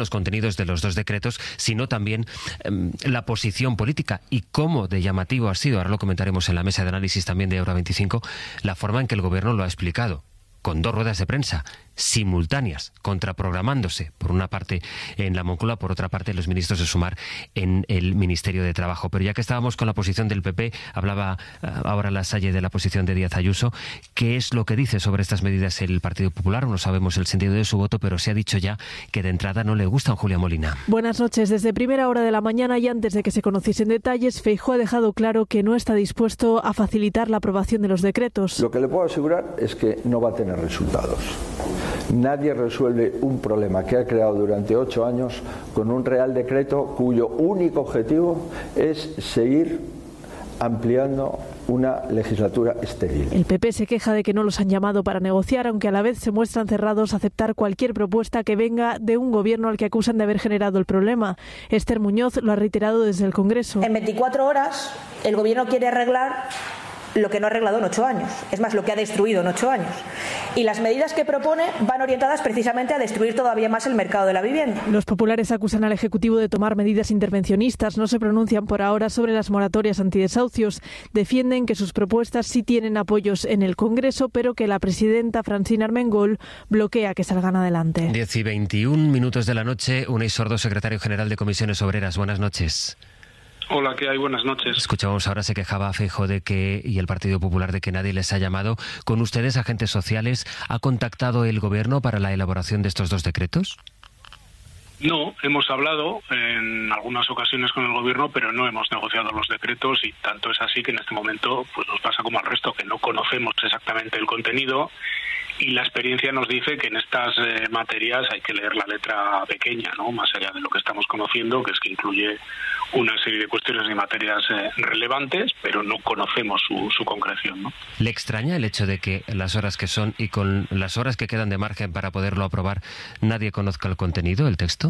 los contenidos de los dos decretos, sino también eh, la posición política y cómo de llamativo ha sido, ahora lo comentaremos en la mesa de análisis también de Euro veinticinco, la forma en que el Gobierno lo ha explicado, con dos ruedas de prensa simultáneas, contraprogramándose, por una parte en la Moncloa, por otra parte los ministros de Sumar en el Ministerio de Trabajo. Pero ya que estábamos con la posición del P P, hablaba ahora Lasalle de la posición de Díaz Ayuso. ¿Qué es lo que dice sobre estas medidas el Partido Popular? No sabemos el sentido de su voto, pero se ha dicho ya que de entrada no le gustan. Julia Molina. Buenas noches. Desde primera hora de la mañana y antes de que se conociesen detalles, Feijóo ha dejado claro que no está dispuesto a facilitar la aprobación de los decretos. Lo que le puedo asegurar es que no va a tener resultados. Nadie resuelve un problema que ha creado durante ocho años con un Real Decreto cuyo único objetivo es seguir ampliando una legislatura estéril. El P P se queja de que no los han llamado para negociar, aunque a la vez se muestran cerrados a aceptar cualquier propuesta que venga de un gobierno al que acusan de haber generado el problema. Esther Muñoz lo ha reiterado desde el Congreso. En veinticuatro horas el gobierno quiere arreglar lo que no ha arreglado en ocho años, es más, lo que ha destruido en ocho años. Y las medidas que propone van orientadas precisamente a destruir todavía más el mercado de la vivienda. Los populares acusan al Ejecutivo de tomar medidas intervencionistas, no se pronuncian por ahora sobre las moratorias antidesahucios. Defienden que sus propuestas sí tienen apoyos en el Congreso, pero que la presidenta Francina Armengol bloquea que salgan adelante. diez y veintiún minutos de la noche, Unai Sordo, secretario general de Comisiones Obreras. Buenas noches. Hola, ¿qué hay? Buenas noches. Escuchábamos ahora, se quejaba Feijóo de que, y el Partido Popular, de que nadie les ha llamado. ¿Con ustedes, agentes sociales, ha contactado el Gobierno para la elaboración de estos dos decretos? No, hemos hablado en algunas ocasiones con el Gobierno, pero no hemos negociado los decretos, y tanto es así que en este momento pues nos pasa como al resto, que no conocemos exactamente el contenido, y la experiencia nos dice que en estas eh, materias hay que leer la letra pequeña, ¿no? Más allá de lo que estamos conociendo, que es que incluye una serie de cuestiones y materias eh, relevantes, pero no conocemos su, su concreción, ¿no? ¿Le extraña el hecho de que las horas que son y con las horas que quedan de margen para poderlo aprobar nadie conozca el contenido, el texto?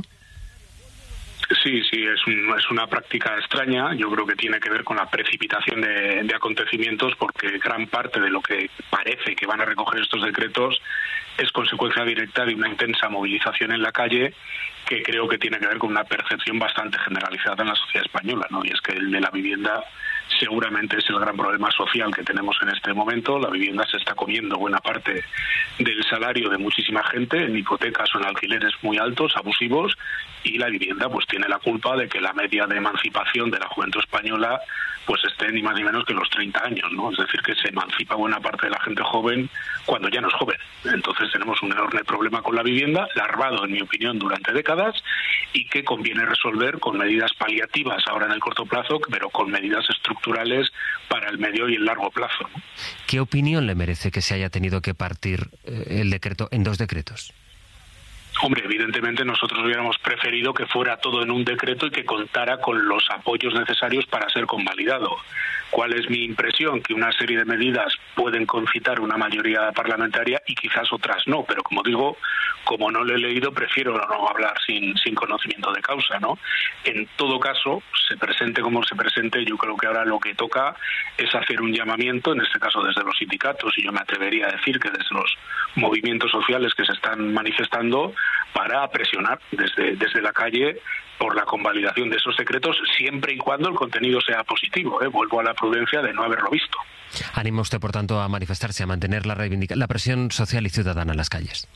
Sí, sí, es, un, es una práctica extraña. Yo creo que tiene que ver con la precipitación de, de acontecimientos, porque gran parte de lo que parece que van a recoger estos decretos es consecuencia directa de una intensa movilización en la calle, que creo que tiene que ver con una percepción bastante generalizada en la sociedad española, ¿no? Y es que el de la vivienda seguramente es el gran problema social que tenemos en este momento. La vivienda se está comiendo buena parte del salario de muchísima gente, en hipotecas o en alquileres muy altos, abusivos, y la vivienda pues tiene la culpa de que la media de emancipación de la juventud española pues esté ni más ni menos que los treinta años, ¿no? Es decir, que se emancipa buena parte de la gente joven cuando ya no es joven. Entonces tenemos un enorme problema con la vivienda, larvado, en mi opinión, durante décadas, y que conviene resolver con medidas paliativas ahora en el corto plazo, pero con medidas estructurales para el medio y el largo plazo, ¿no? ¿Qué opinión le merece que se haya tenido que partir eh, el decreto en dos decretos? Hombre, evidentemente nosotros hubiéramos preferido que fuera todo en un decreto y que contara con los apoyos necesarios para ser convalidado. ¿Cuál es mi impresión? Que una serie de medidas pueden concitar una mayoría parlamentaria y quizás otras no, pero como digo, como no lo he leído, prefiero no hablar sin, sin conocimiento de causa, ¿no? En todo caso, se presente como se presente, yo creo que ahora lo que toca es hacer un llamamiento, en este caso desde los sindicatos, y yo me atrevería a decir que desde los movimientos sociales que se están manifestando, para presionar desde, desde la calle por la convalidación de esos decretos, siempre y cuando el contenido sea positivo, ¿eh? Vuelvo a la prudencia de no haberlo visto. Anima usted, por tanto, a manifestarse, a mantener la reivindicación, la presión social y ciudadana en las calles.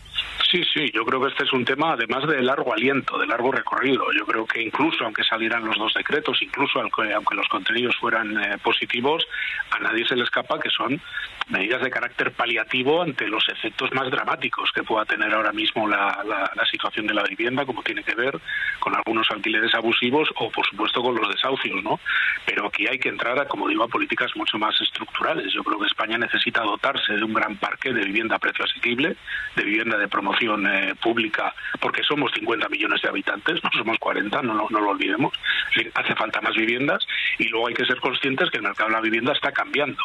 Sí, sí, yo creo que este es un tema además de largo aliento, de largo recorrido. Yo creo que incluso aunque salieran los dos decretos, incluso aunque, aunque los contenidos fueran eh, positivos, a nadie se le escapa que son medidas de carácter paliativo ante los efectos más dramáticos que pueda tener ahora mismo la, la, la situación de la vivienda, como tiene que ver con algunos alquileres abusivos o, por supuesto, con los desahucios, ¿no? Pero aquí hay que entrar, a, como digo, a políticas mucho más estructurales. Yo creo que España necesita dotarse de un gran parque de vivienda a precio asequible, de vivienda de promoción eh, pública, porque somos cincuenta millones de habitantes, no somos cuarenta, no, no, no lo olvidemos. Es decir, hace falta más viviendas, y luego hay que ser conscientes que el mercado de la vivienda está cambiando.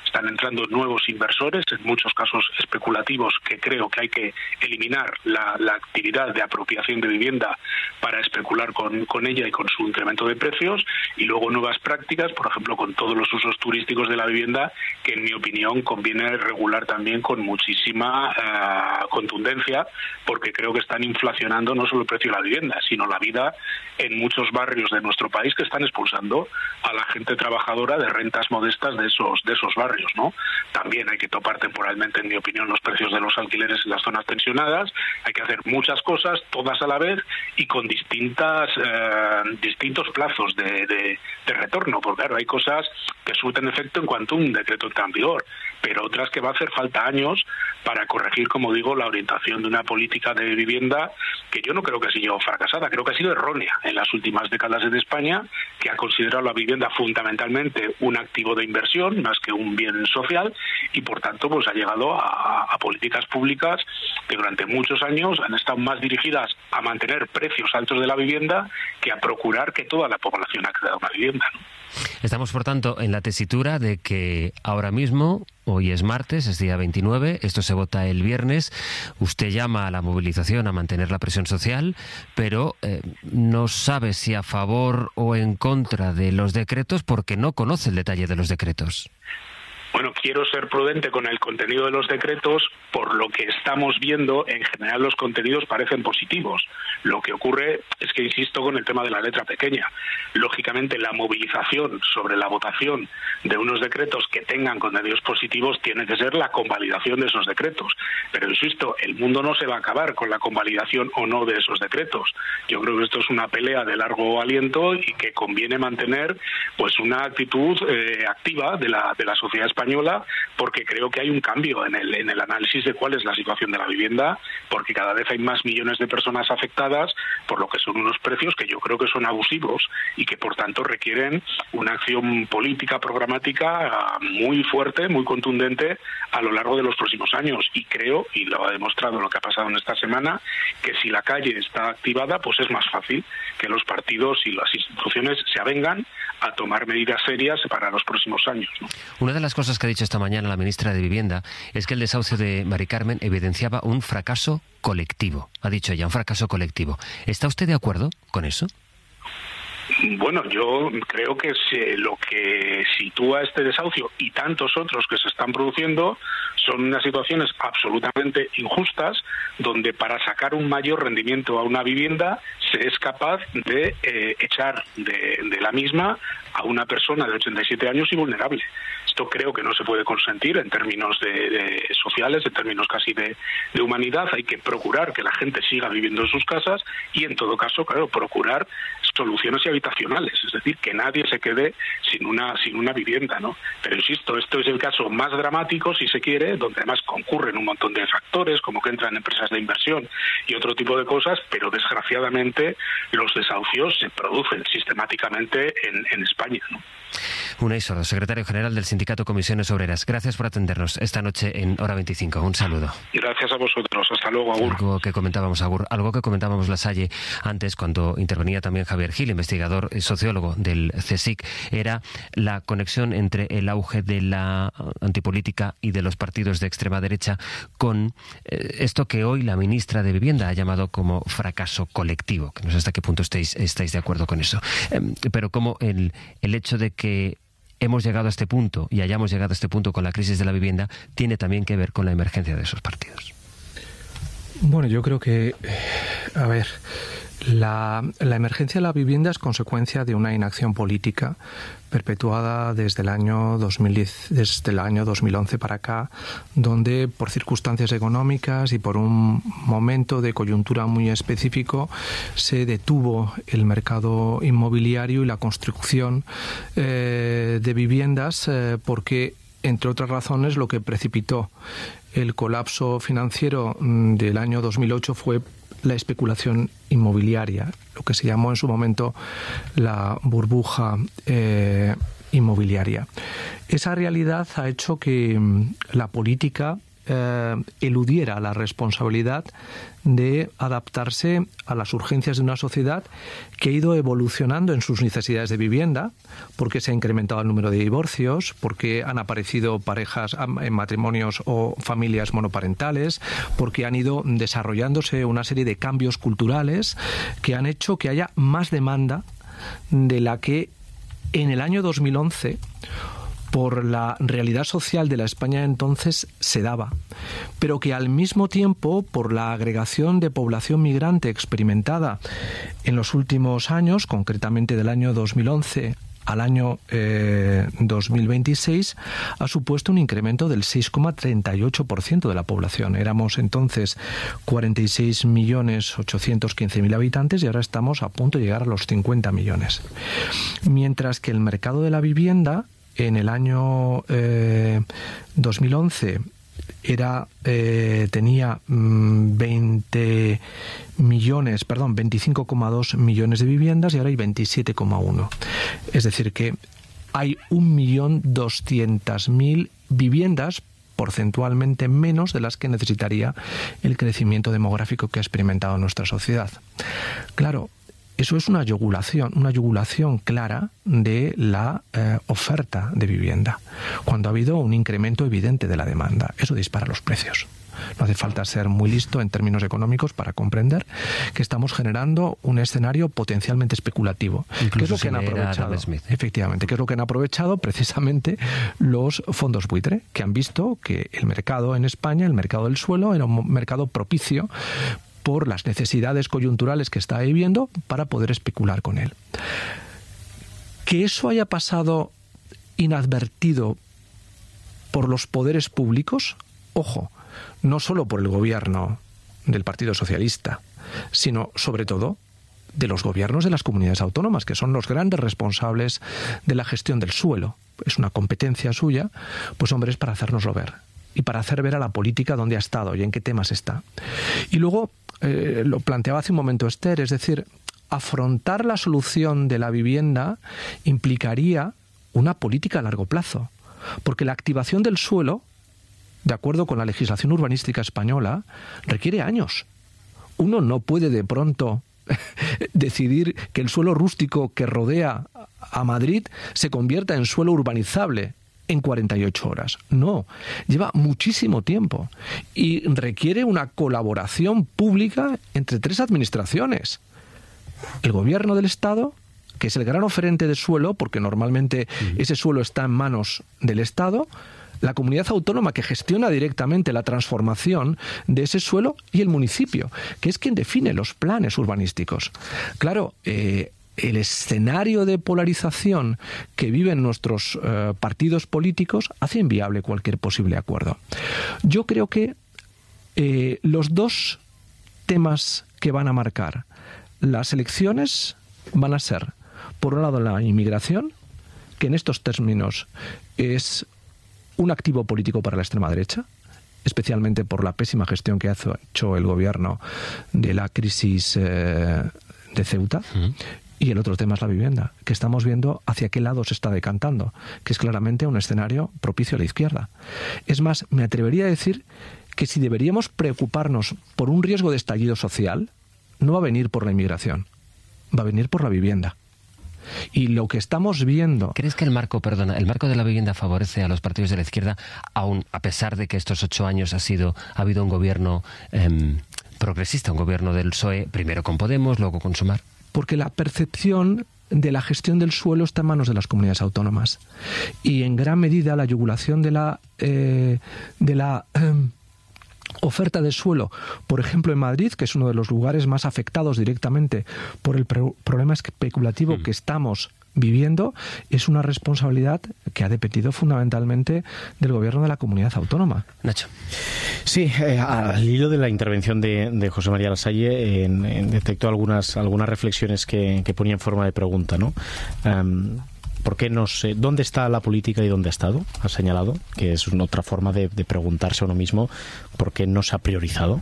están entrando nuevos inversores, en muchos casos especulativos, que creo que hay que eliminar la, la actividad de apropiación de vivienda para especular con, con ella y con su incremento de precios, y luego nuevas prácticas, por ejemplo, con todos los usos turísticos de la vivienda, que en mi opinión conviene regular también con muchísima uh, contundencia, porque creo que están inflacionando no solo el precio de la vivienda, sino la vida en muchos barrios de nuestro país, que están expulsando a la gente trabajadora de rentas modestas de esos de esos barrios, ¿no? También hay que topar temporalmente, en mi opinión, los precios de los alquileres en las zonas tensionadas. Hay que hacer muchas cosas, todas a la vez, y con distintas eh, distintos plazos de, de, de retorno, porque claro, hay cosas que surten efecto en cuanto un decreto entra en vigor, pero otras que va a hacer falta años para corregir, como digo, la orientación de una política de vivienda que yo no creo que ha sido fracasada, creo que ha sido errónea en las últimas décadas en España, que ha considerado la vivienda fundamentalmente un activo de inversión más que un bien social, y por tanto pues ha llegado a, a políticas públicas que durante muchos años han estado más dirigidas a mantener precios altos de la vivienda que a procurar que toda la población acceda a una vivienda, ¿no? Estamos, por tanto, en la tesitura de que ahora mismo, hoy es martes, es día veintinueve, esto se vota el viernes, usted llama a la movilización, a mantener la presión social, pero eh, no sabe si a favor o en contra de los decretos porque no conoce el detalle de los decretos. Bueno, quiero ser prudente con el contenido de los decretos. Por lo que estamos viendo, en general los contenidos parecen positivos. Lo que ocurre es que insisto con el tema de la letra pequeña. Lógicamente, la movilización sobre la votación de unos decretos que tengan contenidos positivos tiene que ser la convalidación de esos decretos. Pero insisto, el mundo no se va a acabar con la convalidación o no de esos decretos. Yo creo que esto es una pelea de largo aliento y que conviene mantener pues una actitud eh, activa de la, de la sociedad española, porque creo que hay un cambio en el, en el análisis de cuál es la situación de la vivienda, porque cada vez hay más millones de personas afectadas por lo que son unos precios que yo creo que son abusivos y que por tanto requieren una acción política programática muy fuerte, muy contundente a lo largo de los próximos años. Y creo, y lo ha demostrado lo que ha pasado en esta semana, que si la calle está activada, pues es más fácil que los partidos y las instituciones se avengan a tomar medidas serias para los próximos años, ¿no? Una de las cosas que ha dicho esta mañana la ministra de Vivienda es que el desahucio de Mari Carmen evidenciaba un fracaso colectivo. Ha dicho ella, un fracaso colectivo. ¿Está usted de acuerdo con eso? Bueno, yo creo que se, lo que sitúa este desahucio y tantos otros que se están produciendo son unas situaciones absolutamente injustas, donde para sacar un mayor rendimiento a una vivienda se es capaz de eh, echar de, de la misma a una persona de ochenta y siete años y vulnerable. Esto creo que no se puede consentir en términos de, de sociales, en términos casi de, de humanidad. Hay que procurar que la gente siga viviendo en sus casas y, en todo caso, claro, procurar soluciones habitacionales, es decir, que nadie se quede sin una sin una vivienda, ¿no? Pero insisto, esto es el caso más dramático, si se quiere, donde además concurren un montón de factores, como que entran empresas de inversión y otro tipo de cosas, pero desgraciadamente los desahucios se producen sistemáticamente en, en España, ¿no? Unai Sordo, secretario general del Sindicato Comisiones Obreras. Gracias por atendernos esta noche en Hora veinticinco. Un saludo. Gracias a vosotros. Hasta luego, Agur. Algo que comentábamos, Agur, algo que comentábamos Lasalle antes, cuando intervenía también Javier Gil, investigador y sociólogo del CSIC, era la conexión entre el auge de la antipolítica y de los partidos de extrema derecha con eh, esto que hoy la ministra de Vivienda ha llamado como fracaso colectivo. Que no sé hasta qué punto estáis, estáis de acuerdo con eso. Eh, pero como el, el hecho de que hemos llegado a este punto y hayamos llegado a este punto con la crisis de la vivienda tiene también que ver con la emergencia de esos partidos. Bueno, yo creo que, a ver, la, la emergencia de la vivienda es consecuencia de una inacción política perpetuada desde el año dos mil diez, desde el año dos mil once para acá, donde por circunstancias económicas y por un momento de coyuntura muy específico se detuvo el mercado inmobiliario y la construcción eh, de viviendas eh, porque, entre otras razones, lo que precipitó el colapso financiero del año dos mil ocho fue la especulación inmobiliaria, lo que se llamó en su momento la burbuja eh, inmobiliaria. Esa realidad ha hecho que la política eh, eludiera la responsabilidad de adaptarse a las urgencias de una sociedad que ha ido evolucionando en sus necesidades de vivienda, porque se ha incrementado el número de divorcios, porque han aparecido parejas en matrimonios o familias monoparentales, porque han ido desarrollándose una serie de cambios culturales que han hecho que haya más demanda de la que en el año dos mil once, por la realidad social de la España entonces, se daba, pero que al mismo tiempo, por la agregación de población migrante experimentada en los últimos años, concretamente del año dos mil once al año eh, dos mil veintiséis, ha supuesto un incremento del seis coma treinta y ocho por ciento de la población. Éramos entonces cuarenta y seis millones ochocientos quince mil habitantes y ahora estamos a punto de llegar a los cincuenta millones. Mientras que el mercado de la vivienda en el año eh, dos mil once era eh, tenía mmm, veinte millones, perdón, veinticinco coma dos millones de viviendas y ahora hay veintisiete coma uno. Es decir, que hay un millón doscientas mil viviendas, porcentualmente menos de las que necesitaría el crecimiento demográfico que ha experimentado nuestra sociedad. Claro, eso es una yugulación, una yugulación clara de la eh, oferta de vivienda, cuando ha habido un incremento evidente de la demanda. Eso dispara los precios. No hace falta ser muy listo en términos económicos para comprender que estamos generando un escenario potencialmente especulativo. Incluso ¿Qué es lo que han aprovechado? Efectivamente, ¿qué es lo que han aprovechado? Precisamente los fondos buitre, que han visto que el mercado en España, el mercado del suelo, era un mercado propicio por las necesidades coyunturales que está viviendo para poder especular con él. Que eso haya pasado inadvertido por los poderes públicos, ojo, no solo por el gobierno del Partido Socialista, sino sobre todo de los gobiernos de las comunidades autónomas, que son los grandes responsables de la gestión del suelo. Es una competencia suya, pues hombre, es para hacérnoslo ver y para hacer ver a la política dónde ha estado y en qué temas está. Y luego, eh, lo planteaba hace un momento Esther, es decir, afrontar la solución de la vivienda implicaría una política a largo plazo, porque la activación del suelo, de acuerdo con la legislación urbanística española, requiere años. Uno no puede de pronto decidir que el suelo rústico que rodea a Madrid se convierta en suelo urbanizable en cuarenta y ocho horas. No, lleva muchísimo tiempo y requiere una colaboración pública entre tres administraciones. El gobierno del Estado, que es el gran oferente de suelo, porque normalmente ese suelo está en manos del Estado, la comunidad autónoma que gestiona directamente la transformación de ese suelo y el municipio, que es quien define los planes urbanísticos. Claro, eh, el escenario de polarización que viven nuestros eh, partidos políticos hace inviable cualquier posible acuerdo. Yo creo que eh, los dos temas que van a marcar las elecciones van a ser, por un lado, la inmigración, que en estos términos es un activo político para la extrema derecha, especialmente por la pésima gestión que ha hecho el gobierno de la crisis eh, de Ceuta. Uh-huh. Y el otro tema es la vivienda, que estamos viendo hacia qué lado se está decantando, que es claramente un escenario propicio a la izquierda. Es más, me atrevería a decir que si deberíamos preocuparnos por un riesgo de estallido social, no va a venir por la inmigración, va a venir por la vivienda. Y lo que estamos viendo... ¿Crees que el marco, perdona, el marco de la vivienda favorece a los partidos de la izquierda, aun a pesar de que estos ocho años ha sido ha habido un gobierno eh, progresista, un gobierno del P S O E, primero con Podemos, luego con Sumar? Porque la percepción de la gestión del suelo está en manos de las comunidades autónomas. Y en gran medida la yugulación de la... Eh, de la eh, oferta de suelo, por ejemplo en Madrid, que es uno de los lugares más afectados directamente por el pro- problema especulativo mm. que estamos viviendo, es una responsabilidad que ha dependido fundamentalmente del gobierno de la comunidad autónoma. Nacho. Sí, eh, al hilo de la intervención de, de José María Lasalle, en, en detectó algunas, algunas reflexiones que, que ponía en forma de pregunta, ¿no? Um, ¿Por qué no sé dónde está la política y dónde ha estado? Ha señalado que es una otra forma de, de preguntarse a uno mismo por qué no se ha priorizado.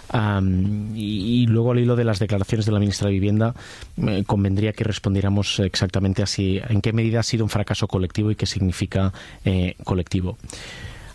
Um, y, y luego al hilo de las declaraciones de la ministra de Vivienda, eh, convendría que respondiéramos exactamente así, en qué medida ha sido un fracaso colectivo y qué significa eh, colectivo.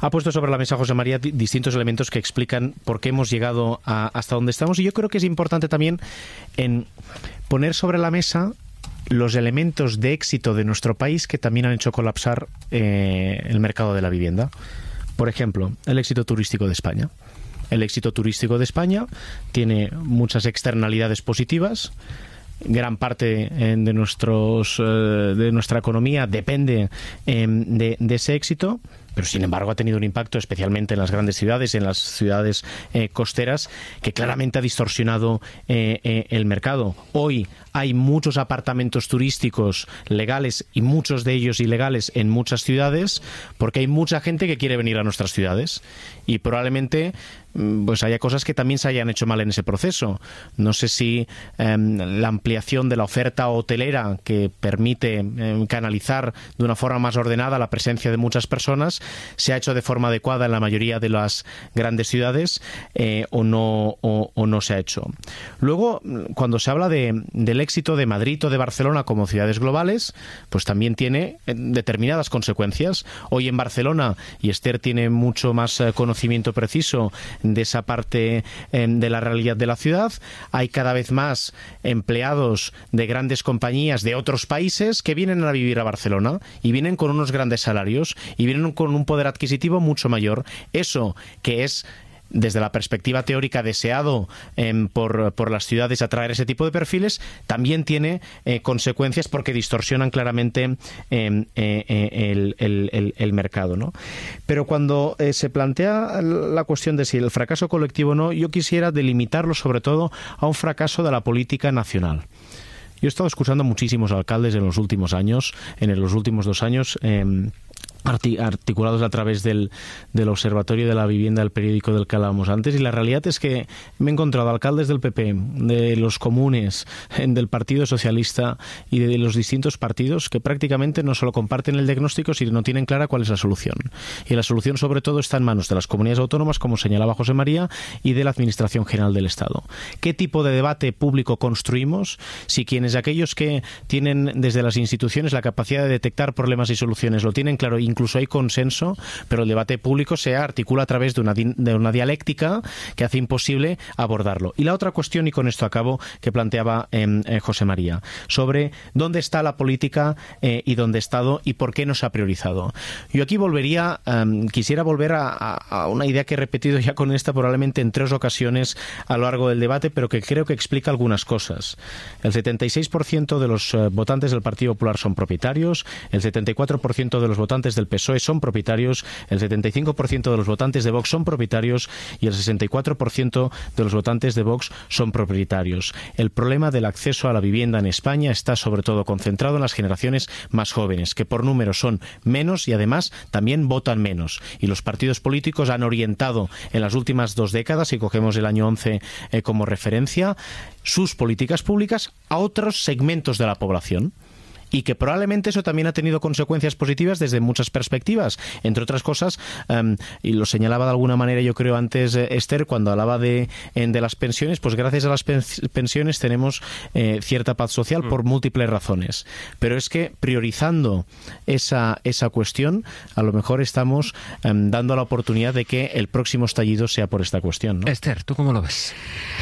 Ha puesto sobre la mesa José María distintos elementos que explican por qué hemos llegado a, hasta donde estamos, y yo creo que es importante también en poner sobre la mesa los elementos de éxito de nuestro país que también han hecho colapsar eh, el mercado de la vivienda. Por ejemplo, el éxito turístico de España. El éxito turístico de España tiene muchas externalidades positivas. Gran parte eh, de nuestros eh, de nuestra economía depende eh, de, de ese éxito, pero sin embargo ha tenido un impacto especialmente en las grandes ciudades, en las ciudades eh, costeras, que claramente ha distorsionado eh, eh, el mercado. Hoy hay muchos apartamentos turísticos legales y muchos de ellos ilegales en muchas ciudades, porque hay mucha gente que quiere venir a nuestras ciudades, y probablemente pues haya cosas que también se hayan hecho mal en ese proceso. No sé si eh, la ampliación de la oferta hotelera, que permite eh, canalizar de una forma más ordenada la presencia de muchas personas, se ha hecho de forma adecuada en la mayoría de las grandes ciudades eh, o, no, o, o no se ha hecho. Luego, cuando se habla de, del éxito de Madrid o de Barcelona como ciudades globales, pues también tiene determinadas consecuencias. Hoy en Barcelona, y Esther tiene mucho más eh, conocimiento preciso de esa parte eh, de la realidad de la ciudad, hay cada vez más empleados de grandes compañías de otros países que vienen a vivir a Barcelona, y vienen con unos grandes salarios y vienen con un poder adquisitivo mucho mayor. Eso, que es desde la perspectiva teórica deseado eh, por, por las ciudades atraer ese tipo de perfiles, también tiene eh, consecuencias porque distorsionan claramente eh, eh, el, el, el, el mercado, ¿no? Pero cuando eh, se plantea la cuestión de si el fracaso colectivo o no, yo quisiera delimitarlo sobre todo a un fracaso de la política nacional. Yo he estado escuchando muchísimos alcaldes en los últimos años, en los últimos dos años, eh, articulados a través del, del Observatorio de la Vivienda, del periódico del que hablábamos antes, y la realidad es que me he encontrado alcaldes del P P, de los comunes, del Partido Socialista y de los distintos partidos que prácticamente no solo comparten el diagnóstico, sino no tienen clara cuál es la solución. Y la solución sobre todo está en manos de las comunidades autónomas, como señalaba José María, y de la Administración General del Estado. ¿Qué tipo de debate público construimos si quienes aquellos que tienen desde las instituciones la capacidad de detectar problemas y soluciones lo tienen claro, incluso hay consenso, pero el debate público se articula a través de una, de una dialéctica que hace imposible abordarlo? Y la otra cuestión, y con esto acabo, que planteaba eh, eh, José María, sobre dónde está la política eh, y dónde ha estado y por qué no se ha priorizado. Yo aquí volvería, eh, quisiera volver a, a, a una idea que he repetido ya con esta probablemente en tres ocasiones a lo largo del debate, pero que creo que explica algunas cosas. El setenta y seis por ciento de los eh, votantes del Partido Popular son propietarios, el setenta y cuatro por ciento de los votantes del P S O E son propietarios, el setenta y cinco por ciento de los votantes de Vox son propietarios y el sesenta y cuatro por ciento de los votantes de Vox son propietarios. El problema del acceso a la vivienda en España está sobre todo concentrado en las generaciones más jóvenes, que por número son menos y además también votan menos. Y los partidos políticos han orientado en las últimas dos décadas, si cogemos el año once eh, como referencia, sus políticas públicas a otros segmentos de la población. Y que probablemente eso también ha tenido consecuencias positivas desde muchas perspectivas. Entre otras cosas, um, y lo señalaba de alguna manera yo creo antes eh, Esther, cuando hablaba de, en, de las pensiones, pues gracias a las pensiones tenemos eh, cierta paz social mm. por múltiples razones. Pero es que priorizando esa, esa cuestión, a lo mejor estamos um, dando la oportunidad de que el próximo estallido sea por esta cuestión, ¿no? Esther, ¿tú cómo lo ves?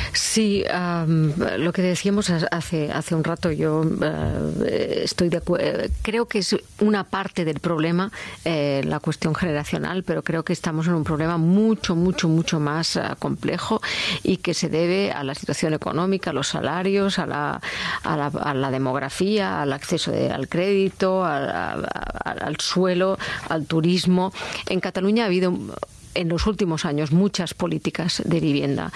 Sí, um, lo que decíamos hace, hace un rato, yo uh, estoy de acuerdo. Creo que es una parte del problema eh, la cuestión generacional, pero creo que estamos en un problema mucho, mucho, mucho más uh, complejo y que se debe a la situación económica, a los salarios, a la, a la, a la demografía, al acceso de, al crédito, a, a, a, al suelo, al turismo. En Cataluña ha habido en los últimos años muchas políticas de vivienda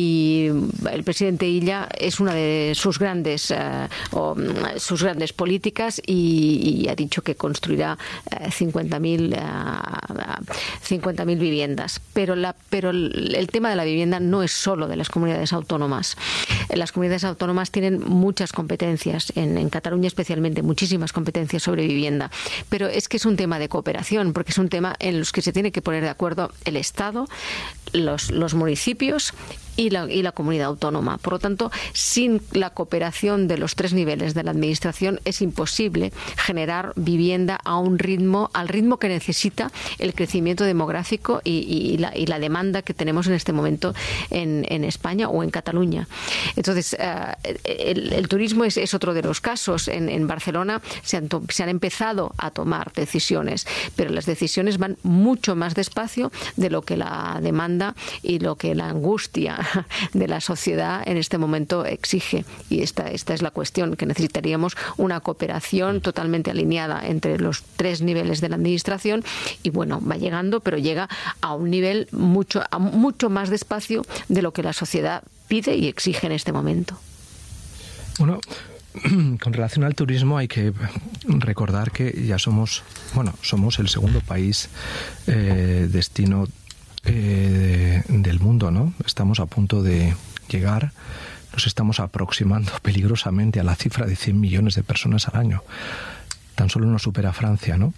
y el presidente Illa es una de sus grandes uh, o, sus grandes políticas y, y ha dicho que construirá uh, cincuenta mil viviendas, pero la pero el tema de la vivienda no es solo de las comunidades autónomas. Las comunidades autónomas tienen muchas competencias, en, en Cataluña especialmente muchísimas competencias sobre vivienda, pero es que es un tema de cooperación, porque es un tema en los que se tiene que poner de acuerdo el Estado, los, los municipios y la, y la comunidad autónoma. Por lo tanto, sin la cooperación de los tres niveles de la administración es imposible generar vivienda a un ritmo, al ritmo que necesita el crecimiento demográfico y, y, la, y la demanda que tenemos en este momento en, en España o en Cataluña. Entonces, uh, el, el turismo es, es otro de los casos. En, en Barcelona se han, to, se han empezado a tomar decisiones, pero las decisiones van mucho más despacio de lo que la demanda y lo que la angustia de la sociedad en este momento exige. Y esta, esta es la cuestión, que necesitaríamos una cooperación totalmente alineada entre los tres niveles de la administración y bueno, va llegando, pero llega a un nivel mucho, a mucho más despacio de lo que la sociedad pide y exige en este momento. Bueno, con relación al turismo hay que recordar que ya somos, bueno, somos el segundo país eh, destino eh, del mundo, ¿no? Estamos a punto de llegar, nos estamos aproximando peligrosamente a la cifra de cien millones de personas al año. Tan solo nos supera Francia, ¿no?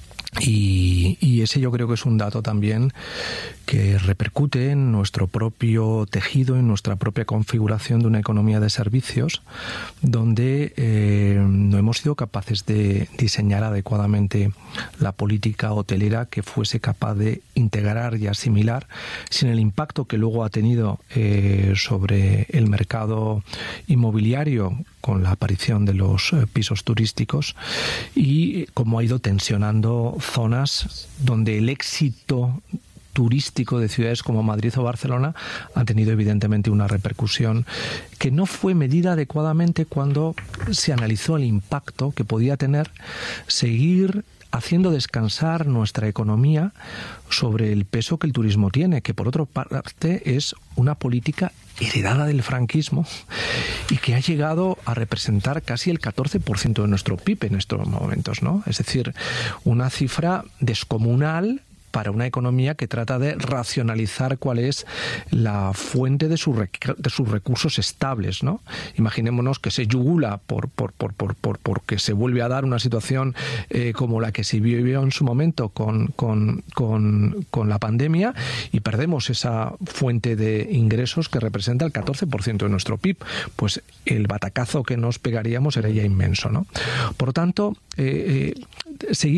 Y, y ese yo creo que es un dato también que repercute en nuestro propio tejido, en nuestra propia configuración de una economía de servicios, donde eh, no hemos sido capaces de diseñar adecuadamente la política hotelera que fuese capaz de integrar y asimilar, sin el impacto que luego ha tenido eh, sobre el mercado inmobiliario con la aparición de los eh, pisos turísticos, y cómo ha ido tensionando zonas donde el éxito turístico de ciudades como Madrid o Barcelona han tenido evidentemente una repercusión que no fue medida adecuadamente cuando se analizó el impacto que podía tener seguir haciendo descansar nuestra economía sobre el peso que el turismo tiene, que por otra parte es una política heredada del franquismo y que ha llegado a representar casi el catorce por ciento de nuestro P I B en estos momentos, ¿no? Es decir, una cifra descomunal para una economía que trata de racionalizar cuál es la fuente de, su rec- de sus recursos estables, ¿no? Imaginémonos que se yugula por, por, por, por, por, porque se vuelve a dar una situación eh, como la que se vivió en su momento con, con, con, con la pandemia, y perdemos esa fuente de ingresos que representa el catorce por ciento de nuestro P I B. Pues el batacazo que nos pegaríamos era ya inmenso, ¿no? Por lo tanto, eh, eh, seguir